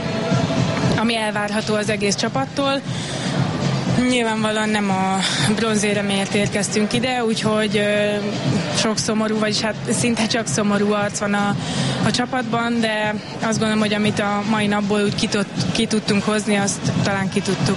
ami elvárható az egész csapattól. Nyilvánvalóan nem a bronzéremért érkeztünk ide, úgyhogy ö, sok szomorú, vagyis hát szinte csak szomorú arc van a, a csapatban, de azt gondolom, hogy amit a mai napból úgy ki, tud, ki tudtunk hozni, azt talán ki tudtuk.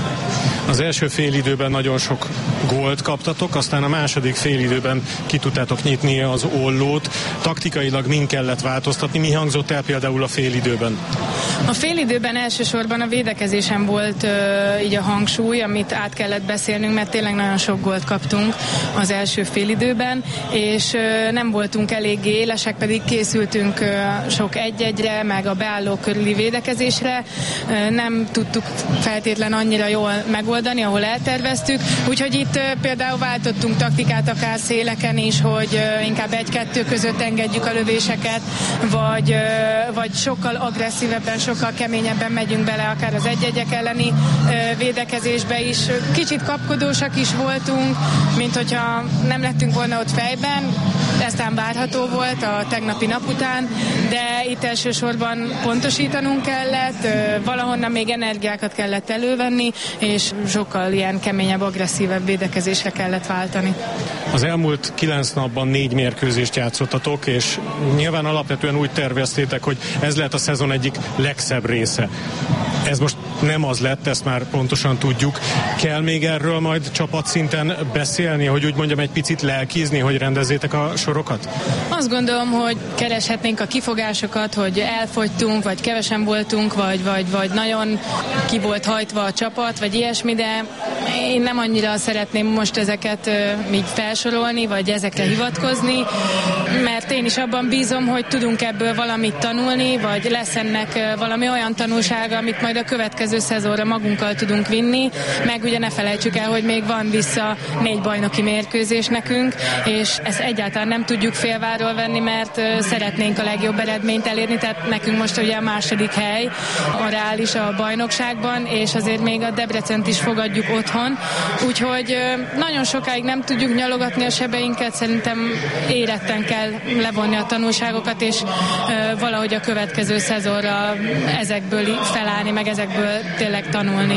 Az első félidőben nagyon sok gólt kaptatok, aztán a második félidőben ki tudtátok nyitni az ollót. Taktikailag min kellett változtatni? Mi hangzott el például a félidőben? A félidőben elsősorban a védekezésen volt uh, így a hangsúly, amit át kellett beszélnünk, mert tényleg nagyon sok gólt kaptunk az első félidőben, és uh, nem voltunk eléggé élesek, pedig készültünk uh, sok egy-egyre, meg a beálló körüli védekezésre. Uh, nem tudtuk feltétlen annyira jól megoldani, ahol elterveztük, úgyhogy itt uh, például váltottunk taktikát akár széleken is, hogy uh, inkább egy-kettő között engedjük a lövéseket, vagy, uh, vagy sokkal agresszívebben, sokkal keményebben megyünk bele akár az egy-egyek elleni uh, védekezésbe is. Kicsit kapkodósak is voltunk, mint hogyha nem lettünk volna ott fejben, eztán várható volt a tegnapi nap után, de itt elsősorban pontosítanunk kellett, uh, valahonnan még energiákat kellett elővenni, és sokkal ilyen keményebb, agresszívebb védekezésre kellett váltani. Az elmúlt kilenc napban négy mérkőzést játszottatok, és nyilván alapvetően úgy terveztétek, hogy ez lehet a szezon egyik legszebb része. Ez most nem az lett, ezt már pontosan tudjuk. Kell még erről majd csapatszinten beszélni, hogy úgy mondjam, egy picit lelkizni, hogy rendezzétek a sorokat? Azt gondolom, hogy kereshetnénk a kifogásokat, hogy elfogytunk, vagy kevesen voltunk, vagy, vagy, vagy nagyon ki volt hajtva a csapat, vagy ilyesmi, de én nem annyira szeretném most ezeket uh, így felsorolni, vagy ezekre hivatkozni, mert én is abban bízom, hogy tudunk ebből valamit tanulni, vagy lesz ennek uh, valami olyan tanulsága, amit majd a következő szezonra magunkkal tudunk vinni, meg ugye ne felejtsük el, hogy még van vissza négy bajnoki mérkőzés nekünk, és ezt egyáltalán nem tudjuk félváról venni, mert uh, szeretnénk a legjobb eredményt elérni, tehát nekünk most ugye a második hely a reális a bajnokságban, és azért még a Debrecent is fogadjuk otthon, úgyhogy uh, nagyon sokáig nem tudjuk nyalogatni a sebeinket, szerintem éretten kell levonni a tanulságokat, és uh, valahogy a következő szezonra ezekből felállni, meg ezekből tényleg tanulni.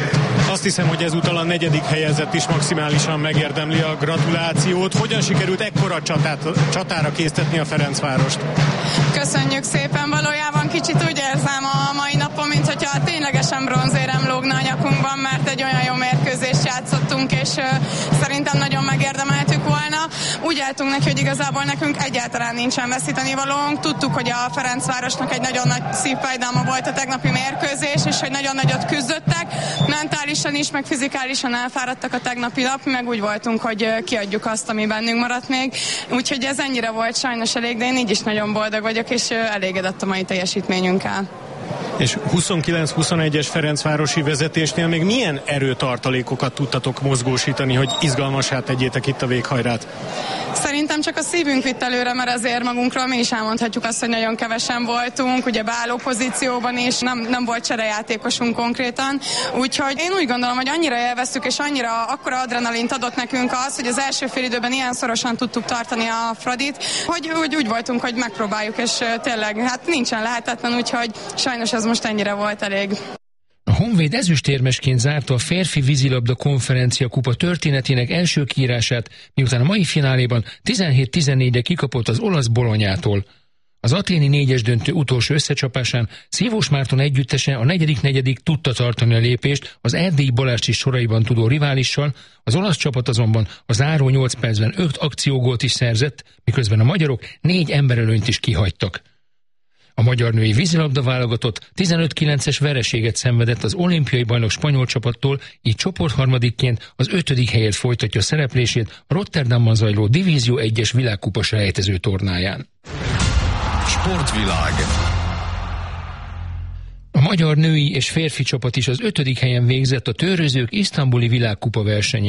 Azt hiszem, hogy ezúttal a negyedik helyezett is maximálisan megérdemli a gratulációt. Hogyan sikerült ekkora csatát, csatára késztetni a Ferencvárost? Köszönjük szépen, valójában kicsit úgy érzem a mai napon, mint hogyha ténylegesen bronzérem lógna a nyakunkban, mert egy olyan jó mérkőzést játszottunk, és uh, szerintem nagyon megérdemeltük volna. Úgy álltunk neki, hogy igazából nekünk egyáltalán nincsen veszíteni valónk. Tudtuk, hogy a Ferencvárosnak egy nagyon nagy szívfájdalma volt a tegnapi mérkőzés, és hogy nagyon nagyot küzdöttek. Mentálisan is, meg fizikálisan elfáradtak a tegnapi nap, meg úgy voltunk, hogy uh, kiadjuk azt, ami bennünk maradt még. Úgyhogy ez ennyire volt sajnos elég, de én így is nagyon boldog vagyok, és uh, elégedett a mai teljesítményünkkel. És huszonkilenc huszonegyes Ferencvárosi vezetésnél még milyen erőtartalékokat tudtatok mozgósítani, hogy izgalmassá tegyétek itt a véghajrát? Szerintem csak a szívünk vitt előre, mert azért magunkról mi is elmondhatjuk azt, hogy nagyon kevesen voltunk, ugye beálló pozícióban is, nem, nem volt cserejátékosunk konkrétan, úgyhogy én úgy gondolom, hogy annyira élveztük, és annyira akkora adrenalint adott nekünk az, hogy az első fél időben ilyen szorosan tudtuk tartani a Fradit, hogy úgy, úgy voltunk, hogy megpróbáljuk, és tényleg, hát nincsen lehetetlen, úgyhogy sajnos ez most ennyire volt elég. A Honvéd ezüstérmesként zárta a férfi vízilabda konferencia kupa történetének első kiírását, miután a mai fináléban tizenhét tizennégyre kikapott az olasz Bolonyától. Az athéni négyes döntő utolsó összecsapásán Szívós Márton együttese a negyedik-negyedik tudta tartani a lépést az erdélyi Balercsis soraiban tudó riválissal, az olasz csapat azonban a záró nyolc percben öt akciógólt is szerzett, miközben a magyarok négy emberelőnyt is kihagytak. A magyar női vízilabda válogatott tizenöt kilences vereséget szenvedett az olimpiai bajnok spanyol csapattól, így csoportharmadikként az ötödik helyet folytatja szereplését a Rotterdamban zajló Divízió egyes világkupa selejtező tornáján. Sportvilág. A magyar női és férfi csapat is az ötödik helyen végzett a Tőrözők isztambuli világkupa versenyén.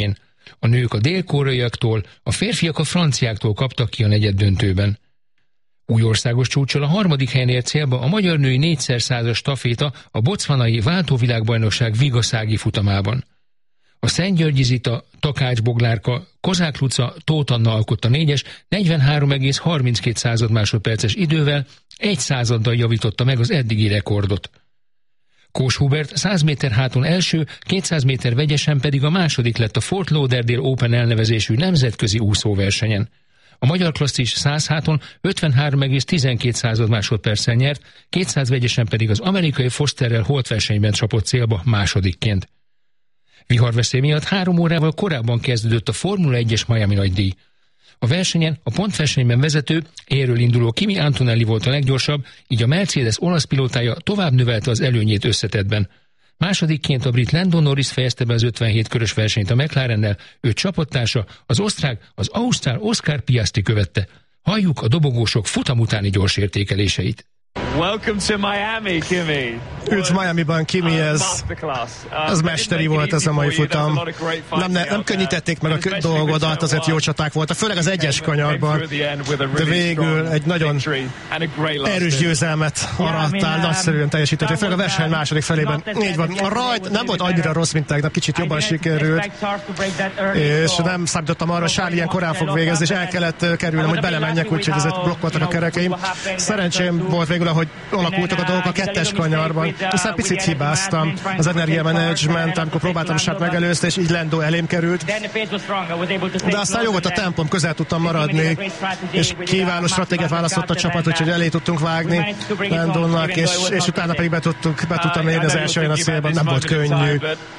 A nők a dél-koreaiaktól, a férfiak a franciáktól kaptak ki a negyeddöntőben. Új országos csúccsal a harmadik helyen ért célba a magyar női négyszer százas staféta a bocvanai váltóvilágbajnokság vigaszági futamában. A Szentgyörgyi Zita, Takács Boglárka, Kozák Luca, Tóth Anna alkotta négyes, negyvenhárom egész harminckét század másodperces idővel egy századdal javította meg az eddigi rekordot. Kós Hubert száz méter háton első, kétszáz méter vegyesen pedig a második lett a Fort Lauderdale Open elnevezésű nemzetközi úszóversenyen. A magyar klasszis száz háton ötvenhárom egész tizenkét század másodperccel nyert, kétszáz vegyesen pedig az amerikai Fosterrel holtversenyben csapott célba másodikként. Viharveszély miatt három órával korábban kezdődött a Formula egyes Miami nagydíj. A versenyen a pontversenyben vezető, élről induló Kimi Antonelli volt a leggyorsabb, így a Mercedes olasz pilótája tovább növelte az előnyét összetettben. Másodikként a brit Lando Norris fejezte be az ötvenhét körös versenyt a McLarennel, ő csapattársa, az osztrák, az ausztrál Oscar Piastri követte. Halljuk a dobogósok futam utáni gyors értékeléseit. Welcome to Miami, Kimi. Üdv Miamiban, Kimi, ez, ez mesteri volt ez a mai futam. Nem, ne, nem könnyítették meg a dolgodat, azért jó csaták voltak, főleg az egyes kanyarban, de végül egy nagyon erős győzelmet arattál, nagyszerűen teljesítettél, főleg a verseny második felében. Így van, a rajt nem volt annyira rossz, mint tegnap, kicsit jobban sikerült, és nem számítottam arra, hogy Charles ilyen korán fog végezni, és el kellett kerülnem, hogy belemenjek, úgyhogy ezért blokkoltak a kerekeim. Szerencsém volt végül, ahogy alakultak a dolgok a kettes kanyarban. Aztán picit hibáztam az energiamenedzsment, amikor próbáltam sát megelőzni, és így Lando elém került. De aztán jó volt a tempom, közel tudtam maradni, és kiváló stratégiát választott a csapat, úgyhogy elé tudtunk vágni Landónak, és, és utána pedig be, tudtuk, be tudtam érni az első olyan a célban. Nem volt könnyű.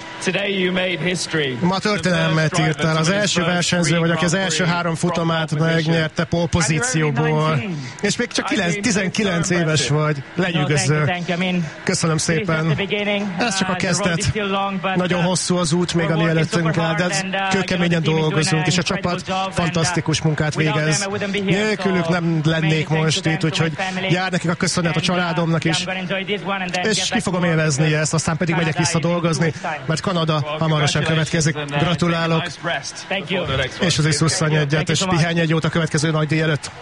Ma történelmet írtál. Az első versenyző vagy, aki az első három futamát megnyerte polpozícióból. És még csak tizenkilenc éves vagy. Lenyűgöző. Köszönöm szépen. Ez csak a kezdet. Nagyon hosszú az út még, ami előttünk áll, de kőkeményen dolgozunk, és a csapat fantasztikus munkát végez. Nélkülük nem lennék most itt, úgyhogy jár nekik a köszönet a családomnak is. És ki fogom élvezni ezt, aztán pedig megyek vissza dolgozni, mert Kanada hamarosan következik. Gratulálok, és az is szusszanj egyet, és pihenj egy jót a következő nagy díj előtt.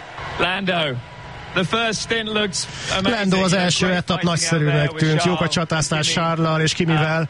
Lando az első etap nagyszerűnek tűnt, jók a csatáztás Charles-al és Kimivel,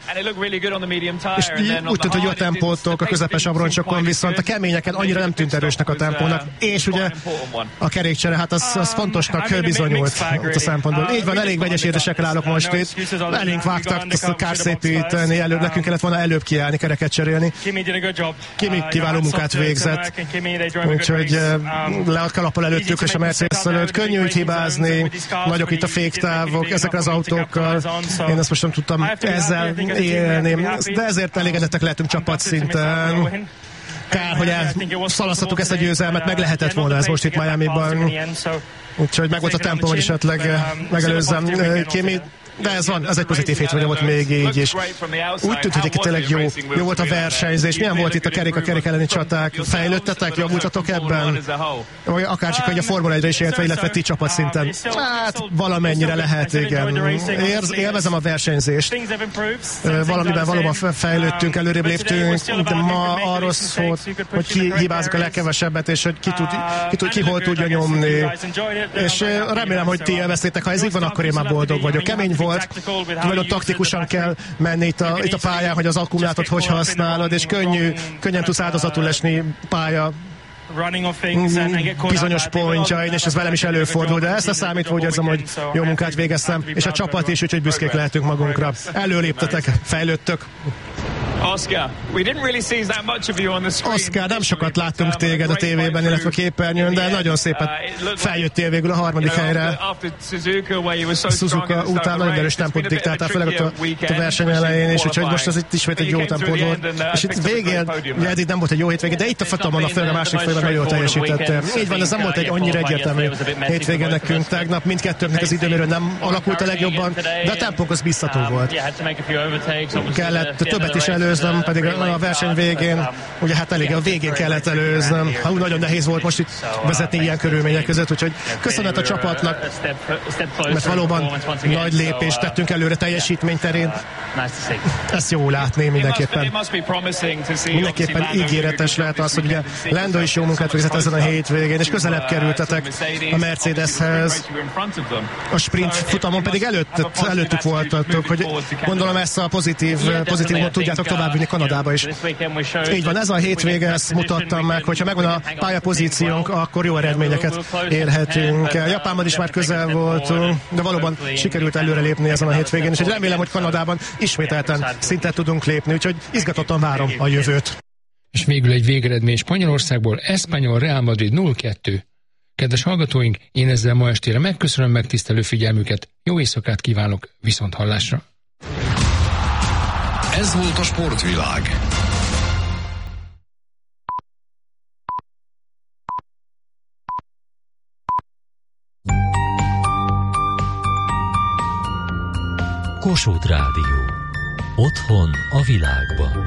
és úgy tűnt, hogy jó tempótok a közepes abroncsokon, viszont a keményeken annyira nem tűnt erősnek a tempónak, és ugye a kerékcsere, hát az, az fontosnak bizonyult a szempontból. Így van, elég vegyes érdesekre állok most itt, elénk vágtak, ezt kár szépíteni, előbb nekünk kellett volna előbb kiállni, kereket cserélni. Kimi kiváló munkát végzett, úgyhogy le a kalappal előttük, és a Mercedes előtt könnyű hibázni, nagyok itt a féktávok, ezekre az autókkal, én ezt most nem tudtam ezzel élni, de ezért elégedettek lehetünk csapatszinten. Kár, hogy elszalasztottuk ezt a győzelmet, meg lehetett volna ez most itt Miamiban, úgyhogy meg volt a tempó, hogy esetleg megelőzzem Kimi. De ez van, ez egy pozitív hétvége volt még így is. Úgy tűnt, hogy tényleg jó, jó volt a versenyzés. Milyen volt itt a kerék, a kerék elleni csaták? Fejlődtetek, javultatok ebben? Vagy akárcsak, hogy a Formula egyre is értve, illetve ti csapatszinten. Hát valamennyire lehet, igen. Érz, élvezem a versenyzést. Valamiben valóban fejlődtünk, előrébb léptünk, de ma arról szólt, hogy ki hibázik a legkevesebbet, és hogy ki, tud, ki, tud, ki hol tudja nyomni. És remélem, hogy ti élveztétek. Ha ez így van, akkor én már boldog vagyok. Kemény volt, nagyon taktikusan kell menni itt a, itt a pályán, hogy az akkumulátort hogy használod, és könnyű, könnyen tudsz áldozatul esni pálya bizonyos pontjain, és ez velem is előfordul, de ezt a számítva úgy érzem, hogy jó munkát végeztem, és a csapat is, úgyhogy büszkék lehetünk magunkra. Előléptetek, fejlődtök. Oscar, we didn't really see that much of you on the screen. Oscar, nem sokat láttunk téged a tévében, illetve a képernyőn, de nagyon szépen feljöttél végül a harmadik helyre. Suzuka után nagyon erős tempót diktáltál, főleg a, a verseny elején, és úgyhogy most ez itt ismét egy jó tempó volt. És itt végén, ugye eddig nem volt egy jó hétvége, de itt a futamon, a főleg a második félben nagyon jól teljesítettél. Így van, ez nem volt egy annyira egyértelmű hétvége nekünk tegnap, mindkettőnknek az időmérő nem alakult a legjobban, de a tempónk az biztató volt. Kellett többet is elő előznöm, pedig a verseny végén, ugye hát elég a végén kellett előznöm. Ha úgy nagyon nehéz volt most itt vezetni ilyen körülmények között, úgyhogy köszönet a csapatnak, mert valóban nagy lépést tettünk előre teljesítmény terén. Ezt jó látni mindenképpen. Mindenképpen ígéretes lehet az, hogy ugye Lando is jó munkát végzett ezen a hétvégén, és közelebb kerültetek a Mercedeshez. A sprint futamon pedig előtt, előttük voltatok, hogy gondolom ezt a pozitív, pozitívumot tudjátok továbbvinni Kanadába is. Így van, ez a hétvége, ezt mutattam meg, hogyha megvan a pályapozíciónk, akkor jó eredményeket érhetünk. Japánban is már közel voltunk, de valóban sikerült előrelépni ezen a hétvégén, és remélem, hogy Kanadában ismételten szintet tudunk lépni, úgyhogy izgatottan várom a jövőt. És végül egy végeredmény Spanyolországból, Espanyol Real Madrid nulla kettő. Kedves hallgatóink, én ezzel ma estére megköszönöm megtisztelő figyelmüket, jó éjszakát kívánok, viszont hallásra. Ez volt a sportvilág. Kossuth Rádió. Otthon a világban.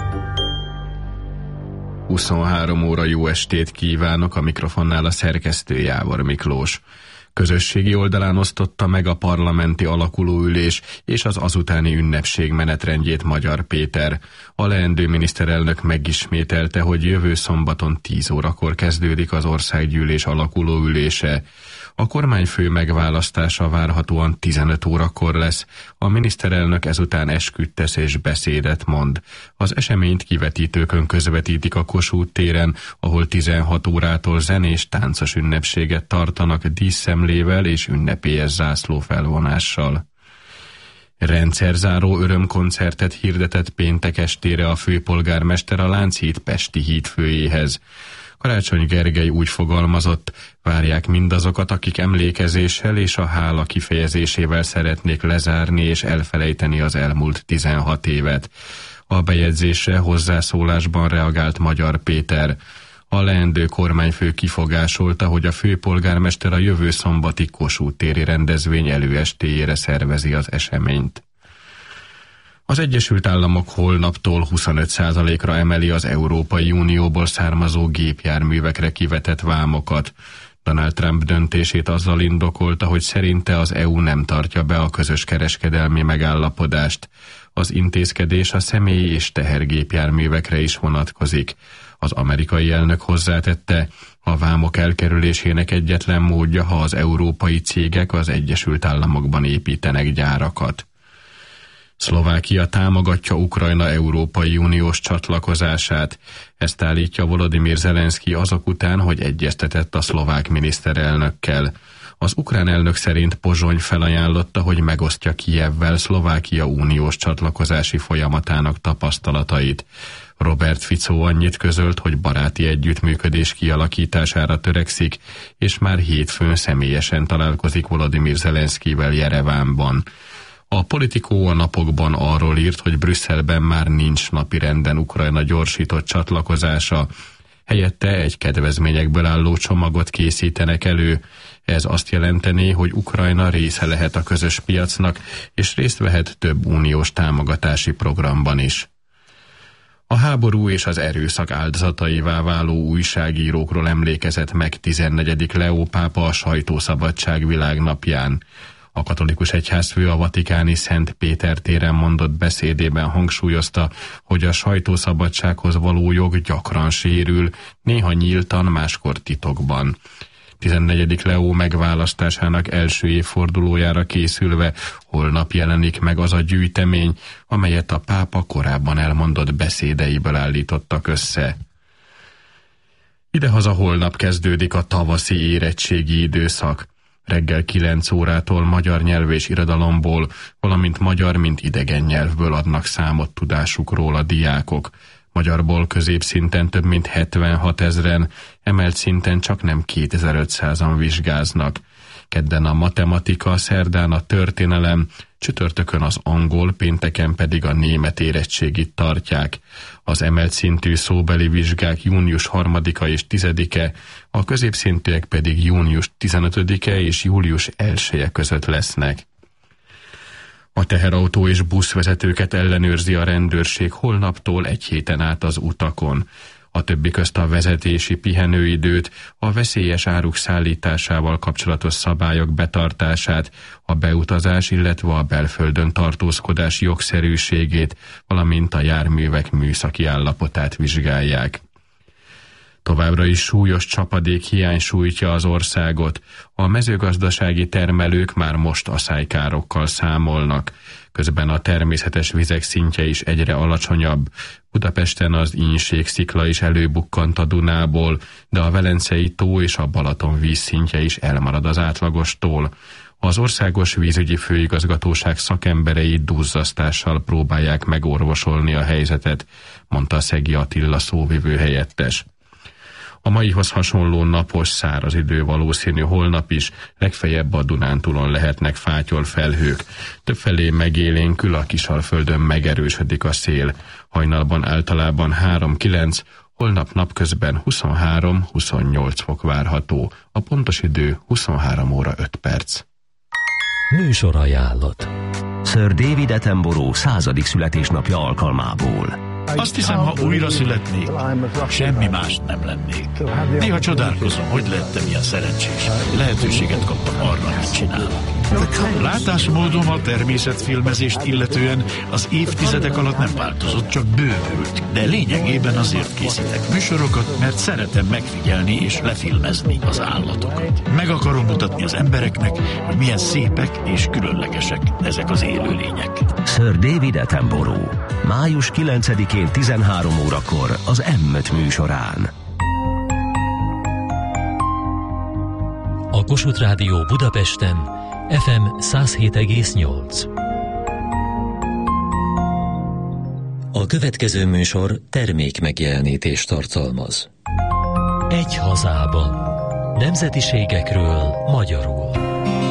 huszonhárom óra jó estét kívánok, a mikrofonnál a szerkesztő Jávor Miklós. Közösségi oldalán osztotta meg a parlamenti alakulóülés és az azutáni ünnepség menetrendjét Magyar Péter. A leendő miniszterelnök megismételte, hogy jövő szombaton tíz órakor kezdődik az országgyűlés alakulóülése. A kormányfő megválasztása várhatóan tizenöt órakor lesz. A miniszterelnök ezután esküt tesz és beszédet mond. Az eseményt kivetítőkön közvetítik a Kossuth téren, ahol tizenhat órától zenés táncos ünnepséget tartanak díszszemlével és ünnepélyes zászlófelvonással. Rendszerzáró örömkoncertet hirdetett péntek estére a főpolgármester a Lánchíd pesti hídfőjéhez. Karácsony Gergely úgy fogalmazott, várják mindazokat, akik emlékezéssel és a hála kifejezésével szeretnék lezárni és elfelejteni az elmúlt tizenhat évet. A bejegyzésre hozzászólásban reagált Magyar Péter. A leendő kormányfő kifogásolta, hogy a főpolgármester a jövő szombati Kossuth téri rendezvény előestéjére szervezi az eseményt. Az Egyesült Államok holnaptól huszonöt százalékra emeli az Európai Unióból származó gépjárművekre kivetett vámokat. Donald Trump döntését azzal indokolta, hogy szerinte az é u nem tartja be a közös kereskedelmi megállapodást. Az intézkedés a személyi és tehergépjárművekre is vonatkozik. Az amerikai elnök hozzátette, a vámok elkerülésének egyetlen módja, ha az európai cégek az Egyesült Államokban építenek gyárakat. Szlovákia támogatja Ukrajna Európai Uniós csatlakozását. Ezt állítja Volodymyr Zelenszky azok után, hogy egyeztetett a szlovák miniszterelnökkel. Az ukrán elnök szerint Pozsony felajánlotta, hogy megosztja Kijevvel Szlovákia uniós csatlakozási folyamatának tapasztalatait. Robert Fico annyit közölt, hogy baráti együttműködés kialakítására törekszik, és már hétfőn személyesen találkozik Volodymyr Zelenszkyvel Jerevánban. A Politikó a napokban arról írt, hogy Brüsszelben már nincs napirenden Ukrajna gyorsított csatlakozása, helyette egy kedvezményekből álló csomagot készítenek elő. Ez azt jelentené, hogy Ukrajna része lehet a közös piacnak, és részt vehet több uniós támogatási programban is. A háború és az erőszak áldozataivá váló újságírókról emlékezett meg tizennegyedik Leó pápa a sajtószabadság világnapján. A katolikus egyházfő a vatikáni Szent Péter téren mondott beszédében hangsúlyozta, hogy a sajtószabadsághoz való jog gyakran sérül, néha nyíltan, máskor titokban. tizennegyedik Leó megválasztásának első évfordulójára készülve holnap jelenik meg az a gyűjtemény, amelyet a pápa korábban elmondott beszédeiből állítottak össze. Idehaza holnap kezdődik a tavaszi érettségi időszak. Reggel kilenc órától magyar nyelv és irodalomból, valamint magyar, mint idegen nyelvből adnak számot tudásukról a diákok. Magyarból középszinten több mint hetvenhat ezren, emelt szinten csak nem kétezer-ötszázan vizsgáznak. Kedden a matematika, szerdán a történelem, csütörtökön az angol, pénteken pedig a német érettségit tartják. Az emelt szintű szóbeli vizsgák június harmadika és tizedike, a középszintűek pedig június tizenötödike és július elseje között lesznek. A teherautó és buszvezetőket ellenőrzi a rendőrség holnaptól egy héten át az utakon. A többi közt a vezetési pihenőidőt, a veszélyes áruk szállításával kapcsolatos szabályok betartását, a beutazás, illetve a belföldön tartózkodás jogszerűségét, valamint a járművek műszaki állapotát vizsgálják. Továbbra is súlyos csapadékhiány sújtja az országot. A mezőgazdasági termelők már most aszálykárokkal számolnak. Közben a természetes vizek szintje is egyre alacsonyabb. Budapesten az Innség szikla is előbukkant a Dunából, de a Velencei tó és a Balaton vízszintje is elmarad az átlagostól. Az Országos Vízügyi Főigazgatóság szakemberei duzzasztással próbálják megorvosolni a helyzetet, mondta Szegi Attila szóvivő helyettes. A maihoz hasonló napos, száraz idő valószínű holnap is, legfeljebb a Dunántúlon lehetnek fátyol felhők. Többfelé megélénkül, a Kisalföldön megerősödik a szél. Hajnalban általában három-kilenc, holnap napközben huszonhárom-huszonnyolc fok várható. A pontos idő huszonhárom óra öt perc. Műsorajánlat. Sir David Attenborough századik születésnapja alkalmából. Azt hiszem, ha újra születnék, semmi mást nem lennék. Néha csodálkozom, hogy lettem ilyen szerencsés. Lehetőséget kaptam arra, amit csinálok. Látásmódom a természetfilmezést illetően az évtizedek alatt nem változott, csak bővült. De lényegében azért készítek műsorokat, mert szeretem megfigyelni és lefilmezni az állatokat. Meg akarom mutatni az embereknek, hogy milyen szépek és különlegesek ezek az élőlények. Sir David Attenborough. május kilencedikén tizenhárom órakor az M öt műsorán. A Kossuth Rádió Budapesten ef em száz hét egész nyolc. A következő műsor termék megjelenítést tartalmaz. Egy hazában. Nemzetiségekről magyarul.